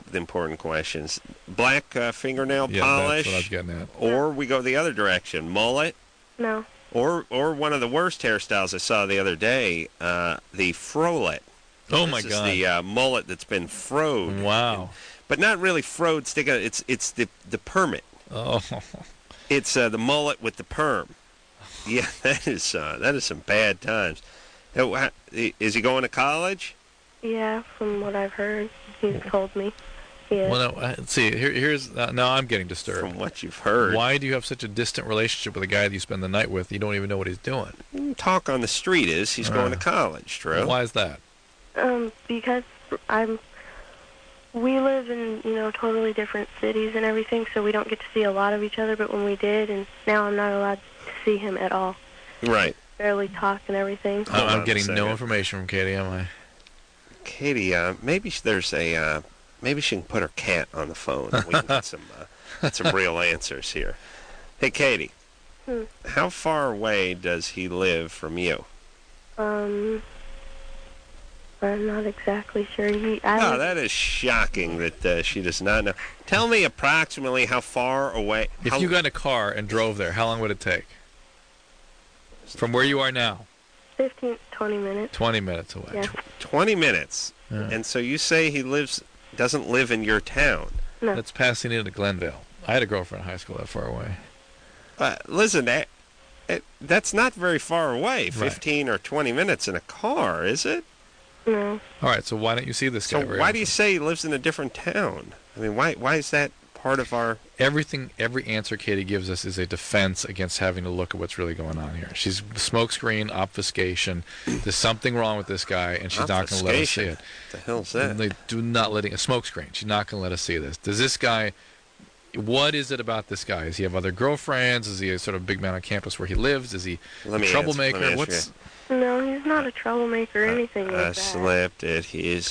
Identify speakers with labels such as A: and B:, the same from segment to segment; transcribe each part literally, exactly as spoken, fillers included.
A: the important questions. Black uh, fingernail
B: Yeah,
A: polish,
B: that's what I was getting at.
A: or we go the other direction, mullet,
C: No.
A: or or one of the worst hairstyles I saw the other day, uh, the frolet.
B: Oh,
A: this
B: my
A: is
B: God.
A: the uh, mullet that's been froed.
B: Wow.
A: But not really froed, stick out. It's it's the the permit.
B: Oh.
A: It's uh, the mullet with the perm. Yeah, that is uh, that is some bad times. Uh, wha- Is he going to college?
C: Yeah, from what I've heard, he's told me. Yeah.
B: Well, no, uh, let's see. Here, here's uh, now I'm getting disturbed.
A: From what you've heard.
B: Why do you have such a distant relationship with a guy that you spend the night with? You don't even know what he's doing.
A: Talk on the street is he's
B: Uh,
A: going to college, Drew.
B: Why is that?
C: Um, because I'm. We live in, you know, totally different cities and everything, so we don't get to see a lot of each other, but when we did, and now I'm not allowed to see him at all.
A: Right.
C: Barely talk and everything.
A: Hold on
B: I'm
A: a
B: getting no
A: second.
B: information from Katie, am I?
A: Katie, uh, maybe sh- there's a uh, maybe she can put her cat on the phone. And we can get some uh, get some real answers here. Hey, Katie,
C: Hmm.
A: how far away does he live from you?
C: Um, I'm not exactly sure. He, I
A: Oh,
C: live-
A: that is shocking that uh, she does not know. Tell me approximately how far away.
B: If
A: how,
B: you got in a car and drove there, how long would it take? From where you are now?
C: fifteen, twenty minutes.
B: twenty minutes away.
C: Yeah.
A: twenty minutes,
B: Yeah.
A: and so you say he lives doesn't live in your town.
C: No.
B: That's Pasadena to Glenvale. I had a girlfriend in high school that far away.
A: Uh, listen, that, it, that's not very far away. Fifteen or twenty minutes in a car, is it?
C: No.
B: All right, so why don't you see this guy?
A: So
B: very
A: why
B: often?
A: do you say he lives in a different town? I mean, why why is that part of our?
B: Everything, every answer Katie gives us is a defense against having to look at what's really going on here. She's smokescreen, obfuscation. There's something wrong with this guy, and she's not going to let us see
A: Obfuscation?
B: it.
A: The hell's that?
B: They do not letting a smokescreen. She's not going to let us see this. Does this guy? What is it about this guy? Does he have other girlfriends? Is he a sort of big man on campus where he lives? Is he
A: Let
B: a
A: me
B: troublemaker?
A: answer- let me
B: What's
A: answer
C: No, he's not a troublemaker or anything
A: I
C: like that.
A: slept at his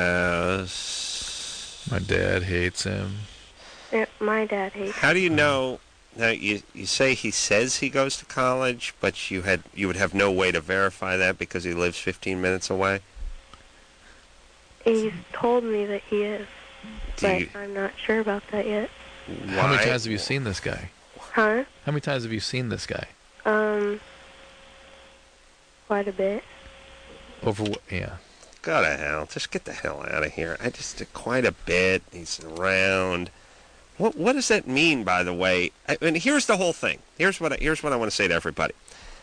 A: house.
B: my dad hates him?
C: Yeah, my dad hates
A: How do you know? Now you you say he says he goes to college, but you had you would have no way to verify that because he lives fifteen minutes away.
C: He's told me that he is,
A: Do
C: but
A: you,
C: I'm not sure about that yet.
B: How many
A: why-
B: times have you seen this guy?
C: Huh?
B: How many times have you seen this guy?
C: Um, quite a bit.
B: Over what? Yeah.
A: Go to hell! Just get the hell out of here. I just quite a bit. He's around. What what does that mean, by the way? I, and here's the whole thing. Here's what I, here's what I want to say to everybody.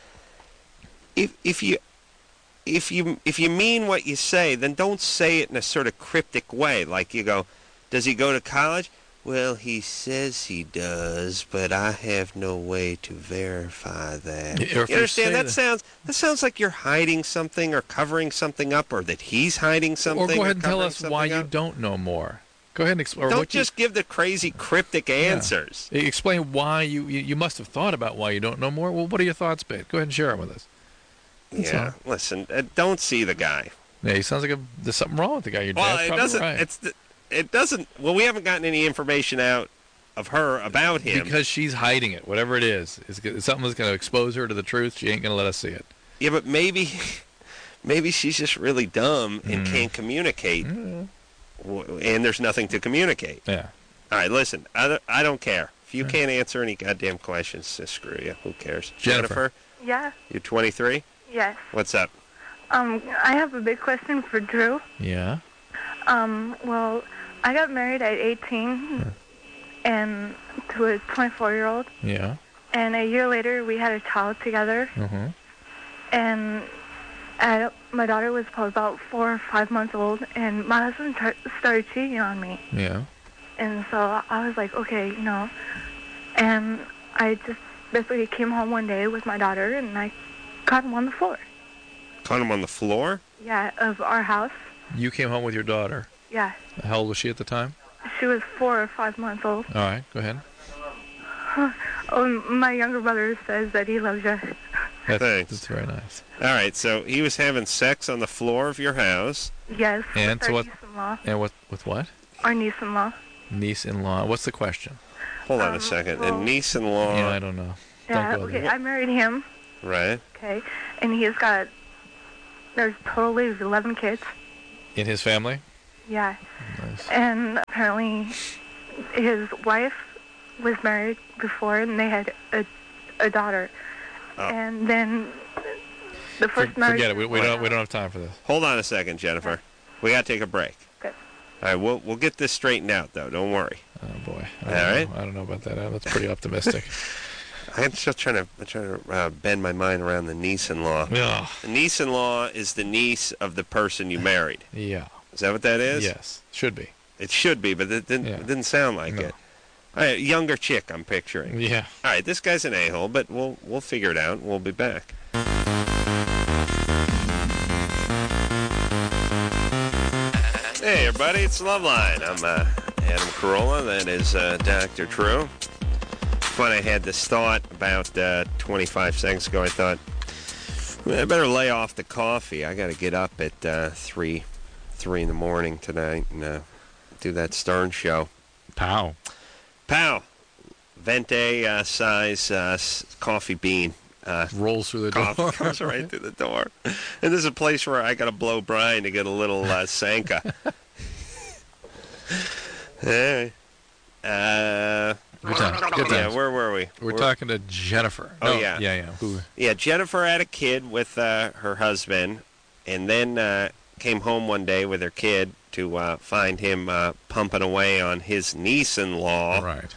A: If if you if you if you mean what you say, then don't say it in a sort of cryptic way. Like you go, does he go to college? Well, he says he does, but I have no way to verify that.
B: Yeah, or if
A: You
B: you
A: understand?
B: say
A: That
B: that-
A: sounds that sounds like you're hiding something or covering something up, or that he's hiding something.
B: Or go ahead and tell
A: covering
B: us why
A: something
B: you
A: up.
B: don't know more. Go ahead and explain.
A: Don't just give the crazy cryptic answers.
B: Explain why you, you you must have thought about why you don't know more. Well, what are your thoughts, babe? Go ahead and share them with us. That's
A: Yeah,
B: all.
A: listen, uh, don't see the guy.
B: Yeah, he sounds like a, there's something wrong with the guy. Your
A: Well,
B: dad's
A: it
B: probably
A: doesn't.
B: right.
A: It's the, it doesn't. Well, we haven't gotten any information out of her about him.
B: Because she's hiding it, whatever it is. It's, it's something that's going to expose her to the truth. She ain't going to let us see it.
A: Yeah, but maybe, maybe she's just really dumb and
B: Mm.
A: can't communicate,
B: Mm.
A: w- and there's nothing to communicate.
B: Yeah.
A: All right, listen, I don't, I don't care. If you can't answer any goddamn questions, just screw you. Who cares?
B: Jennifer.
D: Yeah,
A: you're twenty-three?
D: yes.
A: What's up?
D: Um, I have a big question for Drew.
B: Yeah.
D: Um, well, I got married at eighteen and to a twenty-four-year-old,
B: Yeah.
D: and a year later we had a child together,
B: Mm-hmm.
D: and I, my daughter was probably about four or five months old, and my husband tar- started cheating on me.
B: Yeah.
D: And so I was like, okay, you know, and I just basically came home one day with my daughter, and I caught him on the floor.
A: Caught him on the floor?
D: Yeah, of our house.
B: You came home with your daughter.
D: Yeah,
B: How old was she at the time?
D: she was four or five months old.
B: All right, go ahead.
D: Oh, my younger brother says that he loves you.
B: That's,
A: Thanks.
B: that's very nice.
A: All right, so he was having sex on the floor of your house.
D: Yes.
B: And
D: with
B: so
D: our
B: what-
D: niece-in-law.
B: And what with what?
D: Our niece-in-law.
B: Niece-in-law. What's the question?
A: Hold on
D: Um,
A: a second.
D: well-
A: and niece-in-law,
B: yeah, I don't know.
D: Yeah.
B: don't go
D: Okay,
B: there.
D: I married him.
A: right?
D: Okay, and he's got. There's totally eleven kids.
B: In his family?
D: Yeah.
B: Nice. goodness.
D: And apparently his wife was married before, and they had a, a daughter.
A: Oh.
D: And then the
B: For,
D: first marriage...
B: forget it. We, we don't. We don't have time for this.
A: Hold on a second, Jennifer. We got to take a break.
D: Okay.
A: All right, we'll we'll get this straightened out, though. Don't worry.
B: Oh boy. I
A: All
B: don't know.
A: right.
B: I don't know about that. Uh, That's pretty optimistic.
A: I'm still trying to I'm trying to uh, bend my mind around the niece-in-law.
B: Ugh.
A: The niece-in-law is the niece of the person you married.
B: Yeah.
A: Is that what that is?
B: Yes. Should be.
A: It should be, but it didn't,
B: Yeah.
A: it didn't sound like
B: No.
A: it. All right, younger chick, I'm picturing.
B: Yeah.
A: All right, this guy's an a-hole, but we'll we'll figure it out. We'll be back. Hey, everybody, it's Loveline. I'm uh, Adam Carolla. That is uh, Doctor True. When I had this thought about uh, twenty-five seconds ago, I thought, well, I better lay off the coffee. I got to get up at uh, three, three in the morning tonight and uh, do that Stern show.
B: Pow.
A: Pow, Vente uh, size uh, s- coffee bean. Uh,
B: Rolls through the
A: coffee
B: door.
A: comes right through the door. And this is a place where I got to blow Brian to get a little uh, Sanka. Hey. Uh,
B: Good times. Good
A: yeah,
B: times.
A: where were we?
B: We're
A: We're-
B: talking to Jennifer.
A: Oh,
B: No,
A: yeah.
B: Yeah, yeah. Who?
A: Yeah, Jennifer had a kid with uh, her husband, and then uh, came home one day with her kid to uh, find him uh, pumping away on his niece-in-law.
B: Right.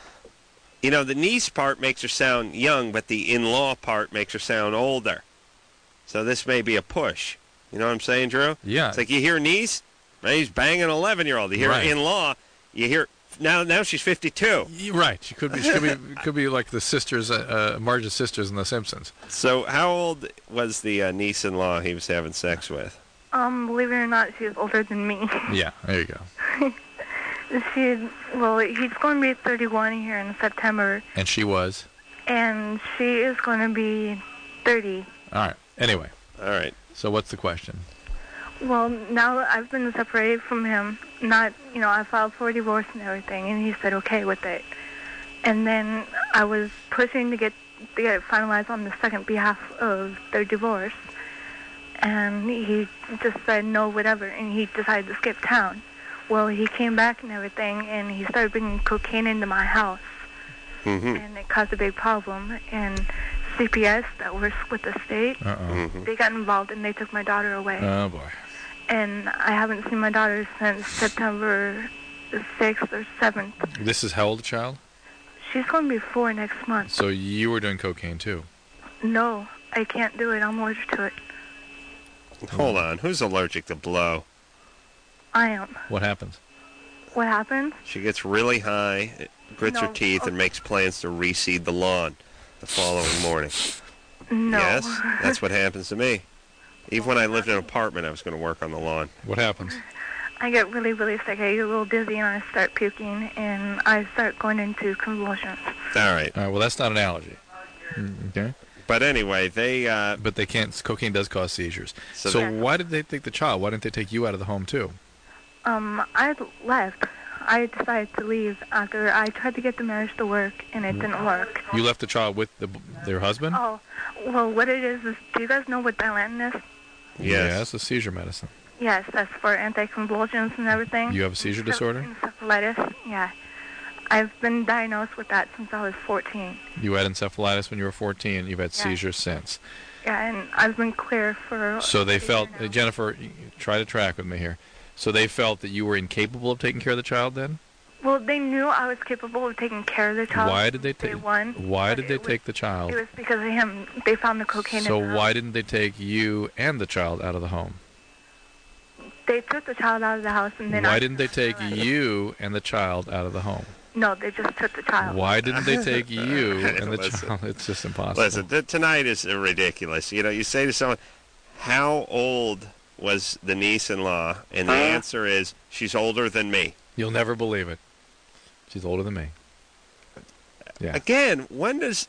A: You know, the niece part makes her sound young, but the in-law part makes her sound older. So this may be a push. You know what I'm saying, Drew?
B: Yeah.
A: It's like you hear niece, right, he's banging an eleven-year-old. You hear
B: Right.
A: in-law, you hear now. Now she's fifty-two.
B: Y- Right. She could be. She could be. Could be like the sisters, uh, uh, Marge's sisters in The Simpsons.
A: So how old was the uh, niece-in-law he was having sex with?
D: Um, believe it or not, she's older than me.
B: Yeah. There you go.
D: She, well, he's going to be thirty-one here in September,
B: And she was.
D: and she is going to be thirty.
B: All right. Anyway.
A: All right.
B: So what's the question?
D: Well, now that I've been separated from him, not, you know, I filed for divorce and everything, and he said okay with it. And then I was pushing to get to get it finalized on the second behalf of their divorce, and he just said no, whatever, and he decided to skip town. Well, he came back and everything, and he started bringing cocaine into my house,
A: Mm-hmm.
D: and it caused a big problem. And C P S, that works with the state,
B: Uh oh.
A: Mm-hmm.
D: they got involved, and they took my daughter away.
B: Oh boy.
D: And I haven't seen my daughter since September the sixth or seventh.
B: This is how old a child?
D: She's going to be four next month.
B: So you were doing cocaine too.
D: No, I can't do it. I'm allergic to it.
A: Hold on. Who's allergic to blow?
D: I am.
B: What happens?
D: What happened?
A: She gets really high, it grits her
D: No.
A: teeth, and makes plans to reseed the lawn the following morning.
D: No.
A: Yes, that's what happens to me. Even when I lived in an apartment, I was going to work on the lawn.
B: What happens?
D: I get really, really sick. I get a little dizzy, and I start puking, and I start going into convulsions.
A: All right.
B: All right. Well, that's not an allergy. Mm, Okay.
A: But anyway, they... Uh,
B: But they can't. Cocaine does cause seizures.
A: So
B: So,
A: they-
B: why did they take the child? Why didn't they take you out of the home too?
D: Um, I left. I decided to leave after I tried to get the marriage to work, and it didn't work.
B: You left the child with the, their husband?
D: Oh, well, what it is is, do you guys know what Dilantin is?
B: Yeah,
A: yes.
B: that's a seizure medicine.
D: Yes, that's for anticonvulsions and everything.
B: You have a seizure disorder?
D: Encephalitis, yeah. I've been diagnosed with that since I was fourteen.
B: You had encephalitis when you were fourteen. You've had
D: Yeah.
B: seizures since.
D: Yeah, and I've been clear for...
B: So they
D: a
B: felt,
D: year now.
B: uh, Jennifer, y- try to track with me here. So they felt that you were incapable of taking care of the child then?
D: Well, they knew I was capable of taking care of the child.
B: Why did they
D: Day
B: take?
D: one,
B: Why
D: but
B: did they
D: it was-
B: take the child?
D: It was because of him. They found the cocaine
B: So
D: in the
B: why
D: house.
B: didn't they take you and the child out of the home?
D: They took the child out of the house, and then
B: Why
D: I
B: didn't they
D: took her
B: take
D: out.
B: you and the child out of the home?
D: No, they just took the child.
B: Why didn't they take you and the
A: Listen.
B: child? It's just impossible.
A: Listen, th- tonight is uh, ridiculous. You know, you say to someone, how old was the niece-in-law? And the answer is, she's older than me.
B: You'll never believe it. She's older than me. Yeah.
A: Again, when does...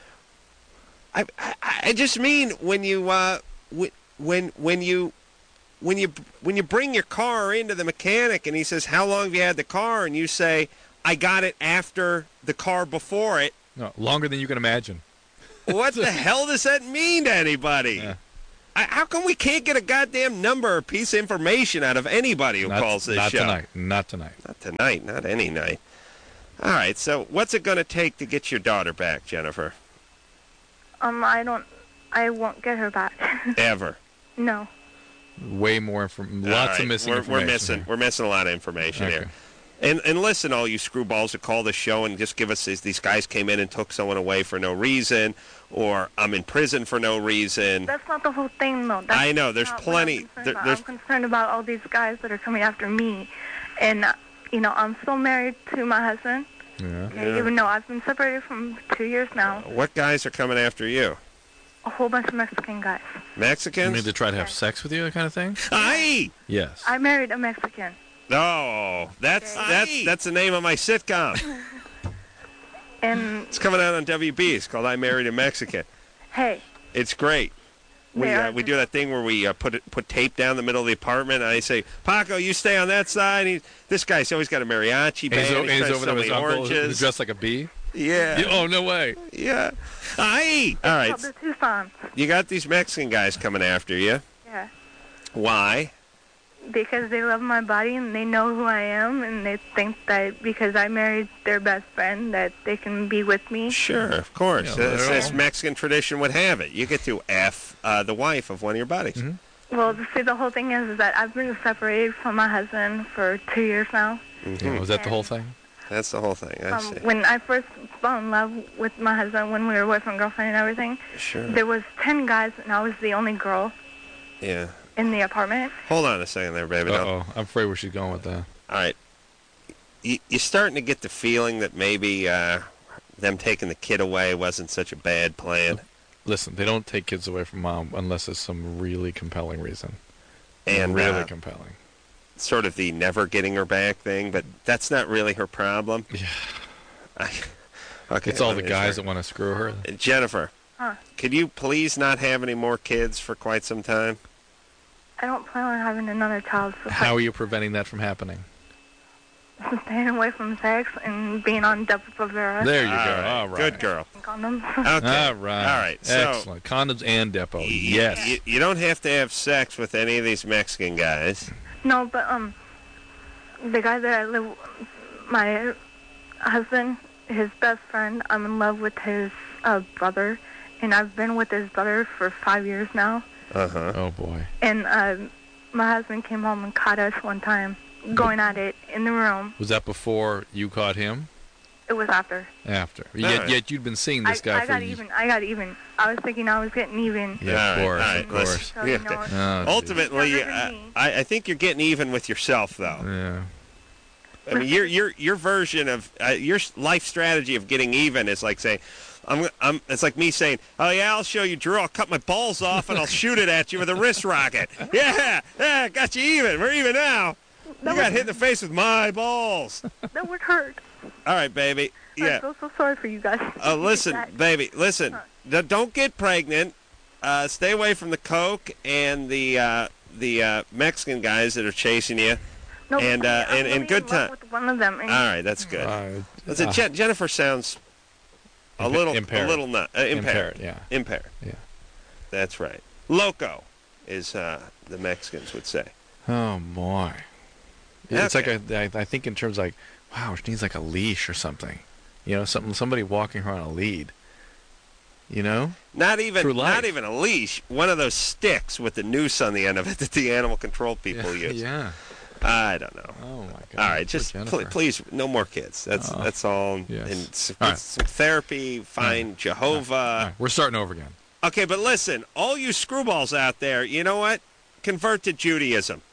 A: I, I, I just mean when you... Uh, wh- when when you... When you when you bring your car into the mechanic and he says, how long have you had the car? And you say, I got it after the car before it.
B: No, longer than you can imagine.
A: What the hell does that mean to anybody?
B: Yeah.
A: I, how come we can't get a goddamn number or piece of information out of anybody who
B: Not,
A: calls this
B: not
A: show?
B: tonight. Not tonight.
A: Not tonight. Not any night. All right. So what's it going to take to get your daughter back, Jennifer?
D: Um, I don't. I won't get her back.
A: Ever.
D: No.
B: Way more from
A: All
B: lots
A: right,
B: of missing
A: we're,
B: information.
A: We're missing.
B: here.
A: We're missing a lot of information
B: Okay.
A: here. And and listen, all you screwballs that call the show and just give us these, these guys came in and took someone away for no reason, or I'm in prison for no reason.
D: That's not the whole thing, though. That's
A: I know. There's
D: not what
A: plenty.
D: I'm concerned
A: There,
D: about.
A: there's
D: I'm concerned about all these guys that are coming after me, and uh, you know, I'm still married to my husband.
B: Yeah.
D: Okay,
A: Yeah.
D: even though I've been separated from two years now,
A: what guys are coming after you?
D: a whole bunch of Mexican guys.
B: You
A: Mexicans?
B: mean to try to have
D: Okay.
B: sex with you, that kind of thing?
A: Aye.
B: Yes.
D: I married a Mexican.
A: Oh, that's
D: Okay.
A: that's that's the name of my sitcom.
D: And
A: It's coming out on W B. It's called I Married a Mexican.
D: hey,
A: It's great. We
D: They
A: uh,
D: are
A: we do that thing where we uh, put it, put tape down the middle of the apartment. And I say, Paco, you stay on that side. He, this guy's always got a mariachi band.
B: He's, o-
A: He's
B: he's
A: trying to
B: over
A: sell
B: there with
A: me
B: his uncle
A: oranges.
B: who's dressed like a bee.
A: Yeah.
B: Yeah, oh, no way.
A: Yeah. Aye. All right.
D: called the Tucson.
A: You got these Mexican guys coming after you.
D: Yeah,
A: Why?
D: because they love my body and they know who I am, and they think that because I married their best friend that they can be with me.
A: Sure, of course.
B: Yeah,
A: This,
B: they're
A: this
B: all-
A: Mexican tradition would have it. You get to F uh, the wife of one of your buddies.
B: Mm-hmm.
D: Well, see, the whole thing is, is that I've been separated from my husband for two years now.
B: Yeah, was that the whole thing?
A: That's the whole thing. I
D: Um,
A: see.
D: when I first fell in love with my husband, when we were boyfriend girlfriend and everything,
A: Sure.
D: there was ten guys, and I was the only girl
A: Yeah.
D: in the apartment.
A: Hold on a second there, baby. Now,
B: Uh-oh. I'm afraid where she's going with that.
A: all right. You, you're starting to get the feeling that maybe uh, them taking the kid away wasn't such a bad plan.
B: Listen, they don't take kids away from mom unless it's some really compelling reason.
A: And
B: really
A: uh,
B: compelling.
A: sort of the never getting her back thing, but that's not really her problem.
B: Yeah.
A: I, okay,
B: It's all
A: let
B: the
A: me
B: guys
A: start.
B: that want to screw her.
A: Uh, Jennifer,
D: Huh.
A: could you please not have any more kids for quite some time?
D: I don't plan on having another child. So
B: How are you preventing that from happening?
D: staying away from sex and being on Depo-Provera.
B: There you
A: All
B: go.
A: right.
B: All right.
A: Good girl.
D: Condoms.
A: Okay.
B: All right.
A: All right. So
B: Excellent. Condoms and Depo.
A: y-
B: Yes.
A: You, you don't have to have sex with any of these Mexican guys.
D: No, but um, the guy that I live, my husband, his best friend, I'm in love with his uh, brother, and I've been with his brother for five years now.
A: Uh-huh.
B: Oh, boy.
D: And uh, my husband came home and caught us one time going at it in the room.
B: Was that before you caught him?
D: It was after.
B: After.
A: All
B: Yet,
A: right.
B: yet you'd been seeing this
D: I,
B: guy
D: I
B: for
D: got
B: ye-
D: even. I got even. I was thinking I was getting even.
B: Yeah,
A: All
B: of
A: right,
B: course,
A: all right,
B: of
A: listen.
B: course.
D: So,
A: You
D: you
A: have to-
D: know,
B: Oh, geez.
A: Ultimately,
D: Younger
A: uh,
D: than me.
A: I, I think you're getting even with yourself, though.
B: Yeah.
A: I mean, your your your version of uh, your s- life strategy of getting even is like saying, "I'm I'm." It's like me saying, "Oh yeah, I'll show you, Drew. I'll cut my balls off and I'll shoot it at you with a wrist rocket." Yeah, yeah, got you even. We're even now. You
D: That
A: got
D: would-
A: hit in the face with my balls.
D: That would hurt.
A: All right, baby.
D: I
A: Yeah.
D: feel so sorry for you guys.
A: Uh, listen,
D: That-
A: baby. Listen. D- don't get pregnant. Uh, stay away from the coke and the uh, the uh, Mexican guys that are chasing you.
D: No,
A: and,
D: but
A: uh,
D: I'm
A: and- and
D: really
A: good
D: in love
A: time.
D: with one of them. And
A: All right, that's good.
B: Uh,
A: Listen,
B: uh,
A: Je- Jennifer sounds a
B: Impa-
A: little,
B: impaired.
A: a little not uh, impaired.
B: impaired, yeah.
A: Impaired.
B: Yeah.
A: That's right. Loco, is uh, the Mexicans would say.
B: Oh, boy. It's
A: Okay.
B: like, a, I, I think in terms like, wow, she needs like a leash or something. You know, something somebody walking her on a lead. You know?
A: Not even,
B: Through life.
A: not even a leash. One of those sticks with the noose on the end of it that the animal control people
B: yeah,
A: use.
B: yeah.
A: I don't know.
B: Oh, my God.
A: All right,
B: Poor
A: just pl-
B: Jennifer.
A: please, no more kids. That's
B: Oh,
A: that's all.
B: yes.
A: And s-
B: All
A: get
B: right.
A: some therapy. Find Jehovah.
B: All right, we're starting over again.
A: Okay, but listen, all you screwballs out there, you know what? Convert to Judaism.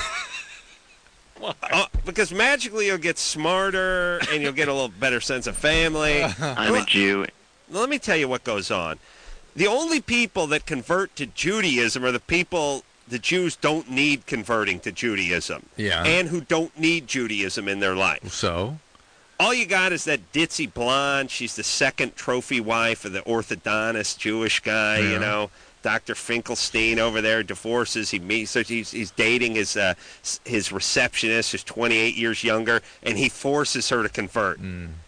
A: Uh, because magically you'll get smarter and you'll get a little better sense of family.
E: I'm a Jew.
A: Let me tell you what goes on. The only people that convert to Judaism are the people, the Jews don't need converting to Judaism.
B: Yeah.
A: And who don't need Judaism in their life.
B: So?
A: All you got is that ditzy blonde. She's the second trophy wife of the orthodontist Jewish guy,
B: Yeah.
A: you know. Doctor Finkelstein over there divorces. He meets. So he's, he's dating his uh, s- his receptionist, who's twenty-eight years younger, and he forces her to convert.
B: Mm.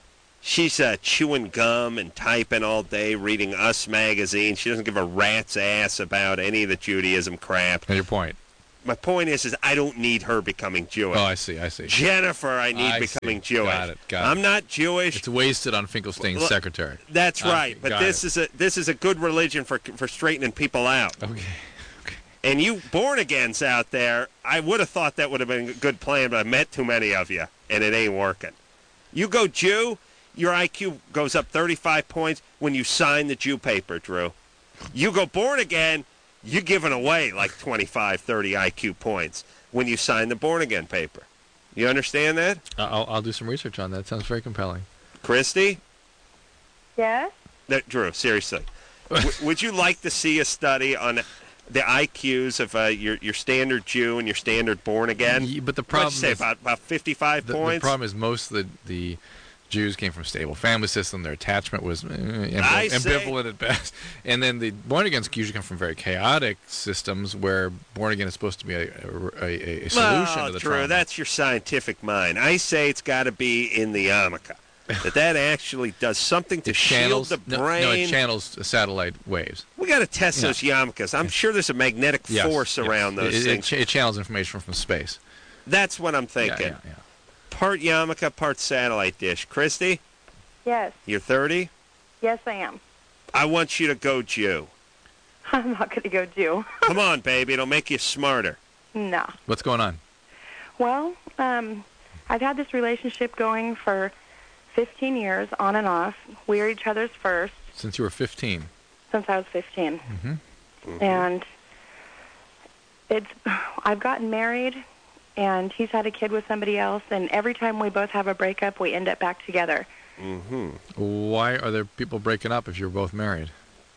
A: She's uh, chewing gum and typing all day, reading Us magazine. She doesn't give a rat's ass about any of the Judaism crap.
B: And your point.
A: My point is, is I don't need her becoming Jewish.
B: Oh, I see, I see.
A: Jennifer, I need
B: I
A: becoming
B: see.
A: Jewish.
B: Got it, got it.
A: I'm not Jewish.
B: It's wasted on Finkelstein's
A: Well,
B: secretary.
A: That's
B: Okay,
A: right. But
B: got
A: this
B: it.
A: is a this is a good religion for for straightening people out.
B: Okay.
A: And you born agains out there, I would have thought that would have been a good plan, but I met too many of you, and it ain't working. You go Jew, your I Q goes up thirty-five points when you sign the Jew paper, Drew. You go born again, you're giving away like twenty-five, thirty I Q points when you sign the born again paper. You understand that?
B: I'll, I'll do some research on that. Sounds very compelling.
A: Christy?
C: Yes?
A: No, Drew, seriously. w- would you like to see a study on the I Qs of uh, your your standard Jew and your standard born again?
B: Yeah, but the
A: What'd
B: problem
A: you say,
B: is,
A: about, about fifty-five
B: the,
A: points?
B: the problem is most of the, the Jews came from stable family system. Their attachment was uh, ambiv-
A: I say-
B: ambivalent at best. And then the born agains usually come from very chaotic systems where born again is supposed to be a, a, a, a solution
A: well,
B: to the
A: Drew,
B: trauma.
A: that's your scientific mind. I say it's got to be in the yarmulke. That that actually does something to
B: It channels
A: shield the
B: no,
A: brain.
B: no, it channels satellite waves.
A: We got to test
B: Yeah.
A: those yarmulkes. I'm sure there's a magnetic
B: Yes,
A: force
B: yes.
A: around those
B: it, it,
A: things.
B: It, ch- it channels information from space.
A: That's what I'm thinking.
B: Yeah, yeah, yeah.
A: Part yarmulke, part satellite dish. Christy,
C: Yes.
A: you're thirty?
C: Yes, I am.
A: I want you to go Jew.
C: I'm not going to go Jew.
A: Come on, baby. It'll make you smarter.
C: No.
B: What's going on?
C: Well, um, I've had this relationship going for fifteen years, on and off. We are each other's first
B: Since you were fifteen.
C: since I was fifteen.
B: Mm-hmm.
C: And it's, I've gotten married, and he's had a kid with somebody else, and every time we both have a breakup, we end up back together.
A: Mm-hmm.
B: Why are there people breaking up if you're both married?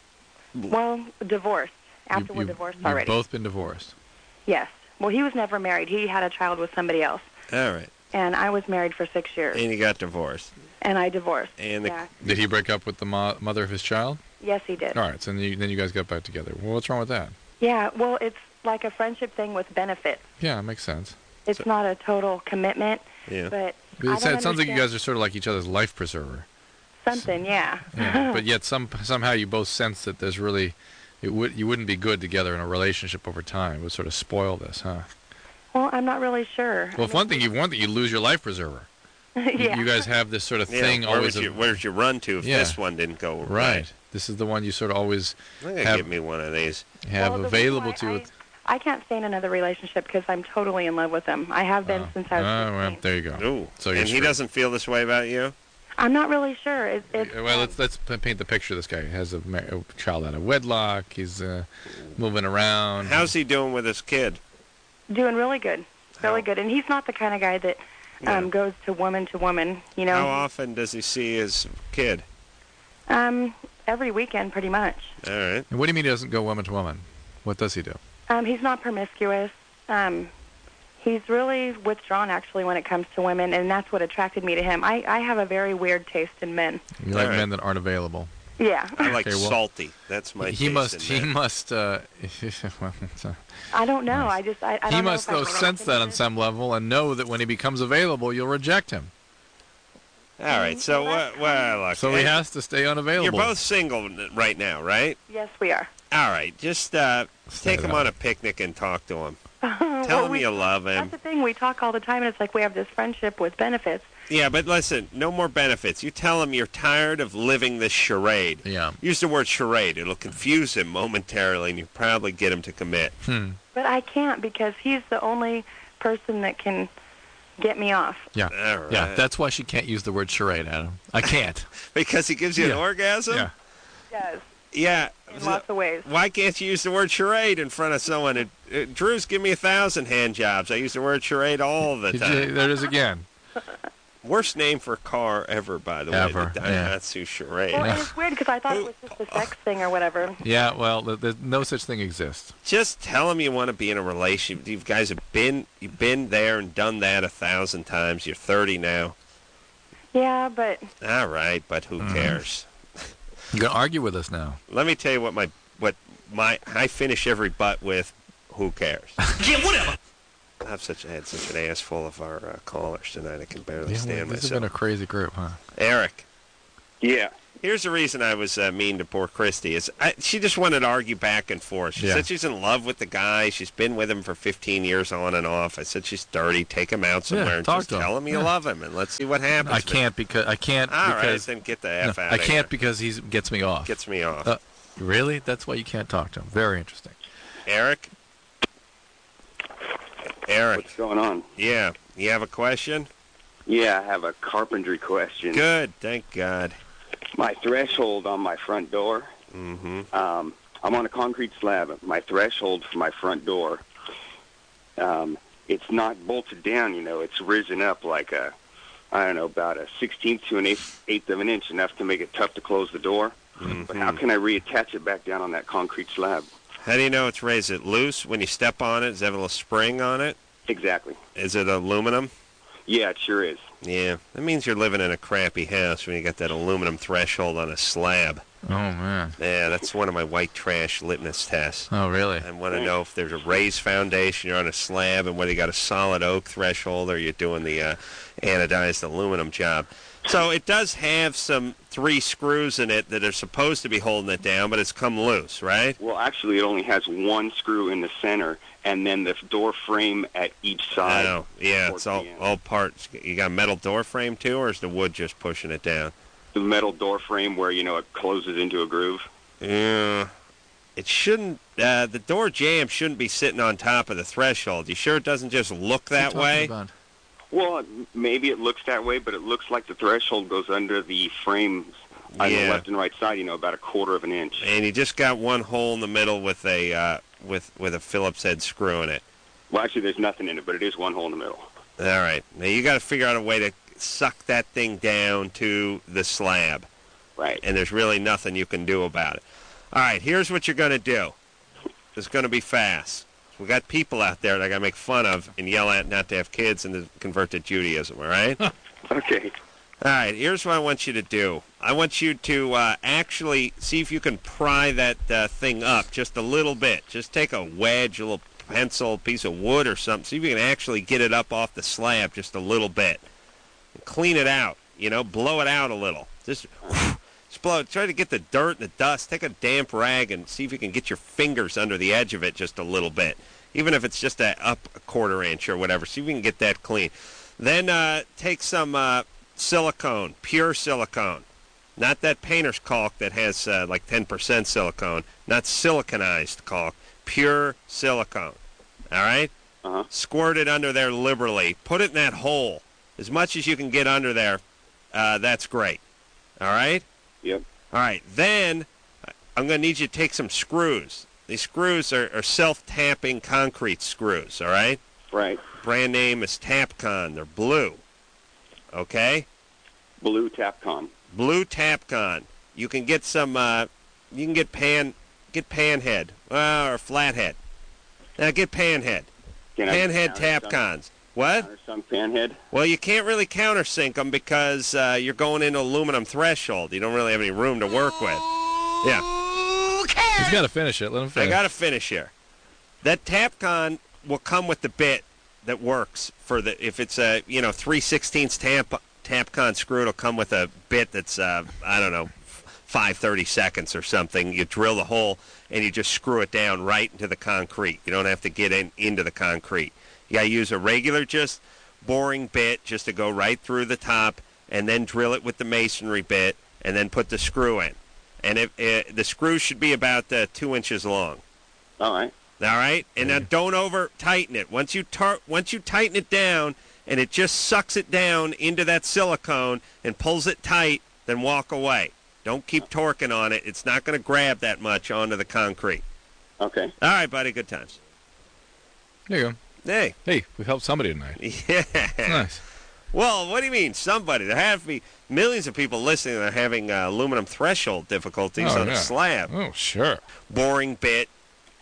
C: Well, divorced. After
B: You-
C: we're
B: you-
C: divorced
B: you've
C: already.
B: both been divorced.
C: Yes. Well, he was never married. He had a child with somebody else.
A: All right.
C: And I was married for six years.
A: And you got divorced.
C: And I divorced.
A: And the,
C: Yeah.
B: Did he break up with the mo- mother of his child?
C: Yes, he did.
B: All right, so then you, then you guys got back together. Well, what's wrong with that?
C: Yeah, well, it's like a friendship thing with benefits.
B: Yeah, it makes sense.
C: It's
A: So-
C: not a total commitment,
A: yeah.
C: but
B: It,
C: I don't
B: it sounds like you
C: understand-
B: guys are sort of like each other's life preserver.
C: something, yeah.
B: Yeah, but yet some somehow you both sense that there's really it would you wouldn't be good together in a relationship over time. It would sort of spoil this, huh?
C: Well, I'm not really sure.
B: Well, if one thing you want that you lose your life preserver. You-
C: yeah.
B: You guys have this sort of
A: Yeah,
B: thing
A: where
B: always.
A: would you,
B: of-
A: where'd you run to if
B: Yeah.
A: this one didn't go right?
B: right. This is the one you sort of always
A: I'm going to
B: have-
A: give me one of these.
B: have
C: Well, the
B: available
C: reason
B: to
C: why
B: it.
C: I, I can't stay in another relationship because I'm totally in love with him. I have been
B: Oh.
C: since I was
B: Oh, well,
C: fifteen.
B: there you go.
A: Ooh.
B: So you're
A: and he
B: screwed.
A: doesn't feel this way about you?
C: I'm not really sure. It, it's,
B: well,
C: um,
B: let's let's p- paint the picture. This guy has a, ma- a child out of wedlock. He's uh, moving around.
A: How's he doing with his kid?
C: doing really good, really
A: How-
C: good. And he's not the kind of guy that um,
A: Yeah.
C: goes to woman to woman. You know,
A: How often does he see his kid?
C: um, every weekend, pretty much.
A: All right.
B: And what do you mean he doesn't go woman to woman? What does he do?
C: Um, he's not promiscuous. Um, he's really withdrawn, actually, when it comes to women, and that's what attracted me to him. I, I have a very weird taste in men.
B: You like
A: All right.
B: men that aren't available.
C: Yeah.
A: I like
B: Okay, well,
A: salty. That's my
B: he
A: taste
B: must.
A: in
B: He
A: men.
B: must. Uh, well, it's, uh,
C: I don't know.
B: Nice.
C: I just, I, I
B: he
C: don't know
B: must
C: if I'm
B: though sense that on
C: related.
B: some level and know that when he becomes available, you'll reject him.
A: All right. So,
C: Well,
A: uh,
C: that's
A: well, look.
B: So he
A: eh,
B: has to stay unavailable.
A: You're both single n- right now, right?
C: Yes, we are.
A: All right. Just uh,
B: Set
A: take
B: it
A: him
B: up.
A: on a picnic and talk to him. Tell
C: Well,
A: him
C: we-
A: you love
C: That's
A: him.
C: the thing. We talk all the time, and it's like we have this friendship with benefits.
A: Yeah, but listen, no more benefits. You tell him you're tired of living this charade.
B: Yeah.
A: Use the word charade. It'll confuse him momentarily, and you probably get him to commit.
B: Hmm.
C: But I can't because he's the only person that can get me off.
B: Yeah.
A: All right.
B: Yeah. That's why she can't use the word charade, Adam. I can't.
A: Because he gives you
B: Yeah.
A: an orgasm?
B: Yeah.
C: Yes,
A: Yeah.
C: in lots of ways.
A: Why can't you use the word charade in front of someone? It, it, Drew's give me a thousand hand jobs. I use the word charade all the
B: Did you-
A: time.
B: there it is again.
A: Worst name for a car ever, by the
B: Ever,
A: way. The
B: yeah.
A: Daihatsu Charade.
C: Well, it's weird because I thought it was just a sex thing or whatever.
B: Yeah. Well, th- there's no such thing exists.
A: Just tell him you want to be in a relationship. You guys have been you've been there and done that a thousand times. You're thirty now.
C: Yeah, but
A: All right, but who
B: Mm.
A: cares?
B: You're gonna argue with us now.
A: Let me tell you what my what my I finish every butt with. Who cares?
E: Yeah, whatever.
A: I have such I had such an ass full of our uh, callers tonight. I can barely
B: Yeah,
A: stand
B: well, this has
A: myself.
B: been a crazy group, huh?
A: Eric,
E: Yeah.
A: Here's the reason I was uh, mean to poor Christy. Is I, she just wanted to argue back and forth. She
B: Yeah.
A: said she's in love with the guy. She's been with him for fifteen years on and off. I said she's dirty. Take him out somewhere
B: Yeah,
A: and
B: talk
A: just
B: to him.
A: tell him you
B: Yeah.
A: love him, and let's see what happens.
B: I can't because I can't
A: All right,
B: because
A: then get the
B: no,
A: F out
B: I
A: of
B: can't
A: here.
B: because he gets me off.
A: Gets me off.
B: Uh, really? That's why you can't talk to him. Very interesting.
A: Eric? Eric,
E: What's going on?
A: yeah. You have a question?
E: Yeah, I have a carpentry question.
A: Good, thank God.
E: My threshold on my front door,
A: Mm-hmm.
E: um, I'm on a concrete slab. My threshold for my front door, um, it's not bolted down, you know. It's risen up like a, I don't know, about a sixteenth to an eighth, eighth of an inch, enough to make it tough to close the door.
A: Mm-hmm.
E: But how can I reattach it back down on that concrete slab?
A: How do you know it's raised? Is it loose when you step on it? Does it have a little spring on it?
E: Exactly.
A: Is it aluminum?
E: Yeah, it sure is.
A: Yeah, that means you're living in a crappy house when you got that aluminum threshold on a slab.
B: Oh man.
A: Yeah, that's one of my white trash litmus tests.
B: Oh really?
A: I want to know if there's a raised foundation, you're on a slab, and whether you got a solid oak threshold or you're doing the uh, anodized aluminum job. So it does have some three screws in it that are supposed to be holding it down, but it's come loose, right?
E: Well, actually, it only has one screw in the center, and then the door frame at each side.
A: Oh, yeah, it's
E: towards
A: all,
E: the end.
A: all parts. You got a metal door frame, too, or is the wood just pushing it down?
E: The metal door frame where, you know, it closes into a groove.
A: Yeah. It shouldn't, uh, the door jamb shouldn't be sitting on top of the threshold. You sure it doesn't just look that
B: What are you
A: way?
B: talking about?
E: Well, maybe it looks that way, but it looks like the threshold goes under the frames on
A: Yeah.
E: the left and right side, you know, about a quarter of an inch.
A: And you just got one hole in the middle with a uh, with with a Phillips head screw in it.
E: Well, actually, there's nothing in it, but it is one hole in the middle.
A: All right. Now you got to figure out a way to suck that thing down to the slab,
E: Right.
A: and there's really nothing you can do about it. All right. Here's what you're going to do. It's going to be fast. We got people out there that I got to make fun of and yell at not to have kids and to convert to Judaism. All right.
E: Okay.
A: All right, here's what I want you to do. I want you to uh, actually see if you can pry that uh, thing up just a little bit. Just take a wedge, a little pencil, piece of wood or something. See if you can actually get it up off the slab just a little bit. And clean it out, you know, blow it out a little. Just, just blow it. Try to get the dirt and the dust. Take a damp rag and see if you can get your fingers under the edge of it just a little bit. Even if it's just a, up a quarter inch or whatever. See if you can get that clean. Then uh, take some... Uh, silicone, pure silicone, not that painter's caulk that has uh, like ten percent silicone, not siliconized caulk, pure silicone. All right?
E: Uh-huh.
A: Squirt it under there liberally. Put it in that hole. As much as you can get under there, uh, that's great. All right?
E: Yep.
A: All right. Then I'm going to need you to take some screws. These screws are, are self-tapping concrete screws, all right?
E: Right.
A: Brand name is Tapcon. They're blue. Okay?
E: Blue Tapcon.
A: Blue Tapcon. You can get some, uh, you can get pan, get panhead, uh, or flathead. Now get panhead.
E: Can I
A: Panhead
E: counter some-
A: Tapcons. What?
E: counter some panhead?
A: Well, you can't really countersink them because uh, you're going into aluminum threshold. You don't really have any room to work with. Yeah.
B: He's got to finish it. Let him
A: I
B: finish.
A: got to finish here. That Tapcon will come with the bit that works for the, if it's a, you know, three sixteenths tap, Tapcon screw, it'll come with a bit that's, uh, I don't know, five thirty seconds or something. You drill the hole and you just screw it down right into the concrete. You don't have to get in into the concrete. You got to use a regular just boring bit just to go right through the top and then drill it with the masonry bit and then put the screw in. And if, uh, the screw should be about uh, two inches long.
E: All right.
A: All right, and now don't over tighten it. Once you tar- once you tighten it down, and it just sucks it down into that silicone and pulls it tight, then walk away. Don't keep torquing on it. It's not going to grab that much onto the concrete.
E: Okay.
A: All right, buddy. Good times.
B: There you go.
A: Hey.
B: Hey, we've helped somebody tonight.
A: Yeah.
B: Nice.
A: Well, what do you mean somebody? There have to be millions of people listening that are having uh, aluminum threshold difficulties
B: Oh,
A: on
B: yeah.
A: a slab.
B: Oh, sure.
A: Boring bit.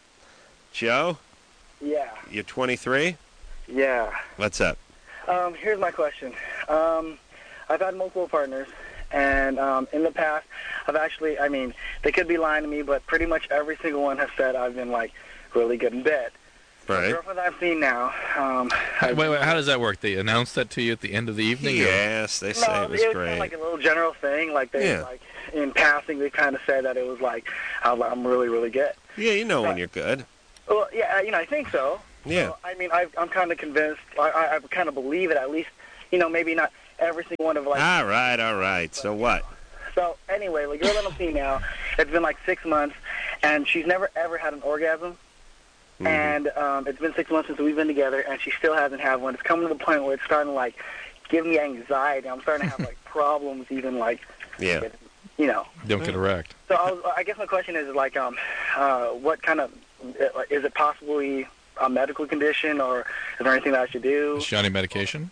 A: Joe,
F: Yeah,
A: you're twenty-three?
F: yeah.
A: What's up?
F: Um, here's my question. Um, I've had multiple partners, and um, in the past, I've actually, I mean, they could be lying to me, but pretty much every single one has said I've been, like, really good in bed.
A: Right.
F: The girlfriend I've seen now. Um,
B: Wait, wait, how does that work? They announce that to you at the end of the evening? or-
A: Yes, they say
F: no,
A: it was
F: it was
A: great.
F: kind of like a little general thing. Like they,
A: Yeah.
F: like in passing, they kind of said that it was like, I'm I'm really, really good.
A: Yeah, you know when
F: Right.
A: you're good.
F: Well, yeah, you know, I think so.
A: Yeah.
F: So, I mean, I, I'm kind of convinced. I, I, I kind of believe it. At least, you know, maybe not every single one of like.
A: All right, all right. So what?
F: So anyway, the girl that I'm seeing now, it's been like six months, and she's never ever had an orgasm.
A: Mhm.
F: And um, it's been six months since we've been together, and she still hasn't had one. It's coming to the point where it's starting to like give me anxiety. I'm starting to have like problems, even like,
A: Yeah.
F: with, you know.
B: Don't get erect.
F: So I, was, I guess my question is like, um, uh, what kind of uh, is it possibly a medical condition, or is there anything that I should do?
B: Is she on any medication?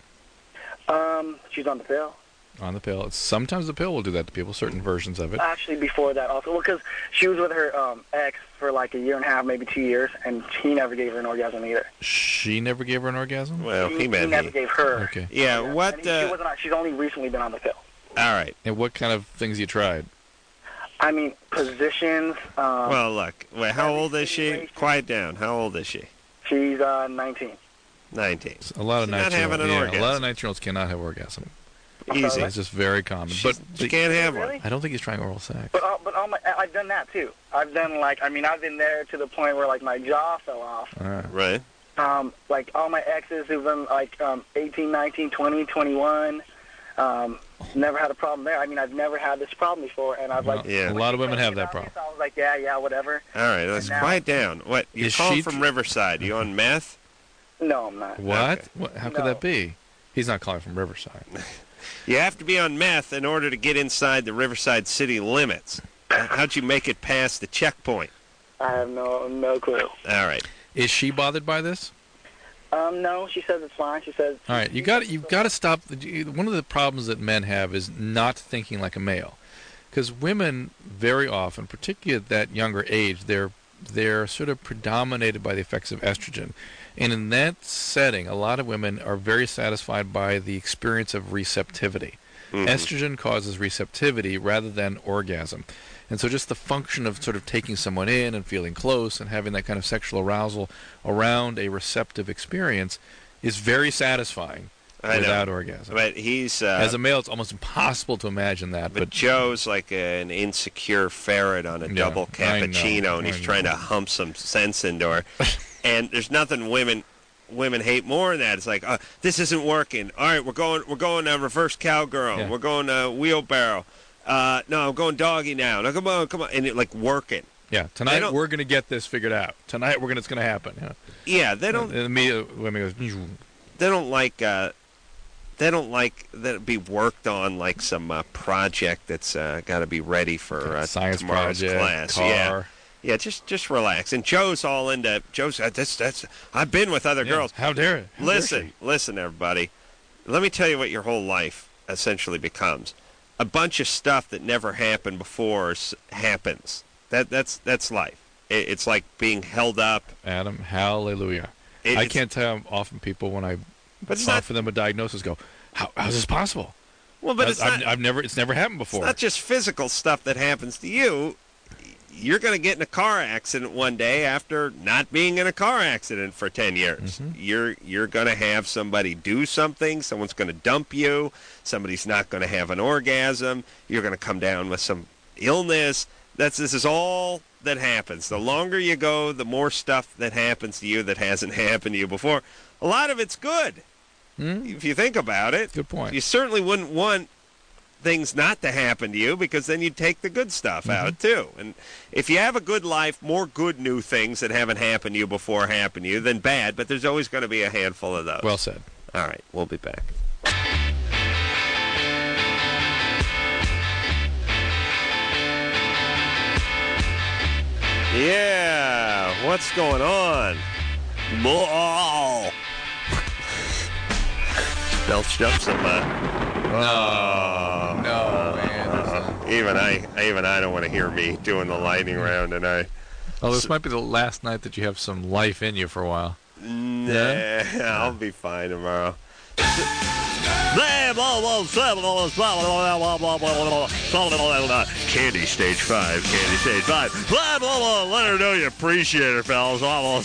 F: Um, she's on the pill.
B: On the pill. It's, sometimes the pill will do that to people, certain versions of it.
F: Actually, before that also, well, because she was with her um, ex for like a year and a half, maybe two years, and he never gave her an orgasm either.
B: She never gave her an orgasm?
A: Well, he
F: he
A: meant
F: never
A: he.
F: gave her.
B: Okay.
A: Yeah,
F: And
A: what?
F: he, she
A: Uh,
F: wasn't on, she's only recently been on the pill.
A: all right.
B: And what kind of things you tried?
F: I mean, positions. Um,
A: Well, look. Wait, how
F: every
A: old is she?
F: situation-
A: Quiet down. How old is she?
F: she's uh, nineteen.
A: nineteen.
B: A lot of
A: She's not
B: nineteen
A: having an
B: yeah,
A: orgasm.
B: A lot of nineteen-year-olds cannot have orgasm.
A: Easy.
B: It's just very common.
A: She's-
B: But,
A: she
B: but
A: can't have
F: Really?
A: one.
B: I don't think he's trying oral sex.
F: But uh, but all my, I've done that too. I've done like I mean I've been there to the point where like my jaw fell off.
B: All right.
A: Right.
F: Um, like all my exes who've been like um, eighteen, nineteen, twenty, twenty-one. Um, never had a problem there. I mean I've never had this problem before, and I've like
B: Well,
A: Yeah.
B: A lot of women have that problem.
F: So I was like, yeah, yeah, whatever.
A: All right. Let's
F: now-
A: quiet down. What? You're
B: Is
A: calling
B: she
A: from
B: tr-
A: Riverside. You on meth?
F: No, I'm not.
B: What?
A: Okay.
B: what? How could
F: No.
B: that be? He's not calling from Riverside.
A: You have to be on meth in order to get inside the Riverside city limits. How'd you make it past the checkpoint?
F: I have no no clue.
A: All right.
B: Is she bothered by this?
F: Um, no, she says it's fine. She says.
B: All right, you got you've got to stop. One of the problems that men have is not thinking like a male, because women very often, particularly at that younger age, they're they're sort of predominated by the effects of estrogen, and in that setting, a lot of women are very satisfied by the experience of receptivity.
A: Mhm.
B: Estrogen causes receptivity rather than orgasm. And so just the function of sort of taking someone in and feeling close and having that kind of sexual arousal around a receptive experience is very satisfying
A: I
B: without
A: know.
B: orgasm.
A: But he's uh,
B: As a male, it's almost impossible to imagine that.
A: But
B: But,
A: Joe's like an insecure ferret on a
B: Yeah,
A: double
B: I know,
A: cappuccino, and he's
B: I
A: trying
B: know.
A: to hump some sense into her. And there's nothing women women hate more than that. It's like, uh, this isn't working. All right, we're going we're going uh, reverse cowgirl.
B: Yeah.
A: We're going uh, wheelbarrow. Uh, no, I'm going doggy now. No, come on, come on, and it like working.
B: yeah,
A: They
B: tonight
A: don't-
B: we're going to get this figured out. Tonight we're going to it's going to happen. Yeah.
A: Yeah, they don't
B: And me, uh, women goes,
A: they don't like uh, they don't like that it be worked on like some uh, project that's uh, got to be ready for uh,
B: science
A: tomorrow's
B: project,
A: class.
B: car.
A: Yeah. Yeah, just just relax. And Joe's all into Joe's. Uh, that's that's. I've been with other
B: Yeah,
A: girls.
B: How dare it? How dare
A: Listen, listen, everybody. Let me tell you what your whole life essentially becomes. A bunch of stuff that never happened before s- happens. That that's that's life. It, it's like being held up.
B: she? Adam, hallelujah.
A: It,
B: I
A: it's-
B: can't tell often people when I
A: But it's
B: offer
A: not.
B: them a diagnosis go, How, how's this possible?
A: Well, but it's
B: I've,
A: not.
B: I've never, it's never happened
A: It's
B: before.
A: not just physical stuff that happens to you. You're going to get in a car accident one day after not being in a car accident for ten years.
B: Mhm.
A: You're you're going to have somebody do something. Someone's going to dump you. Somebody's not going to have an orgasm. You're going to come down with some illness. That's this is all that happens. The longer you go, the more stuff that happens to you that hasn't happened to you before. A lot of it's good
B: Hmm?
A: if you think about it.
B: Good point.
A: You certainly wouldn't want things not to happen to you, because then you'd take the good stuff out too. And if you have a good life, more good new things that haven't happened to you before happen to you than bad, but there's always going to be a handful of those.
B: Well said.
A: All right, we'll be back. Yeah, what's going on? Ball. Belched up some. Uh, oh,
B: No, man.
A: even I, even I don't want to hear me doing the lightning round tonight.
B: Oh, this might be the last night that you have some life in you for a while.
A: Nah, I'll be fine tomorrow. Candy stage five, candy stage five. Blah, blah, blah. Let her know you appreciate her, fellas. I'm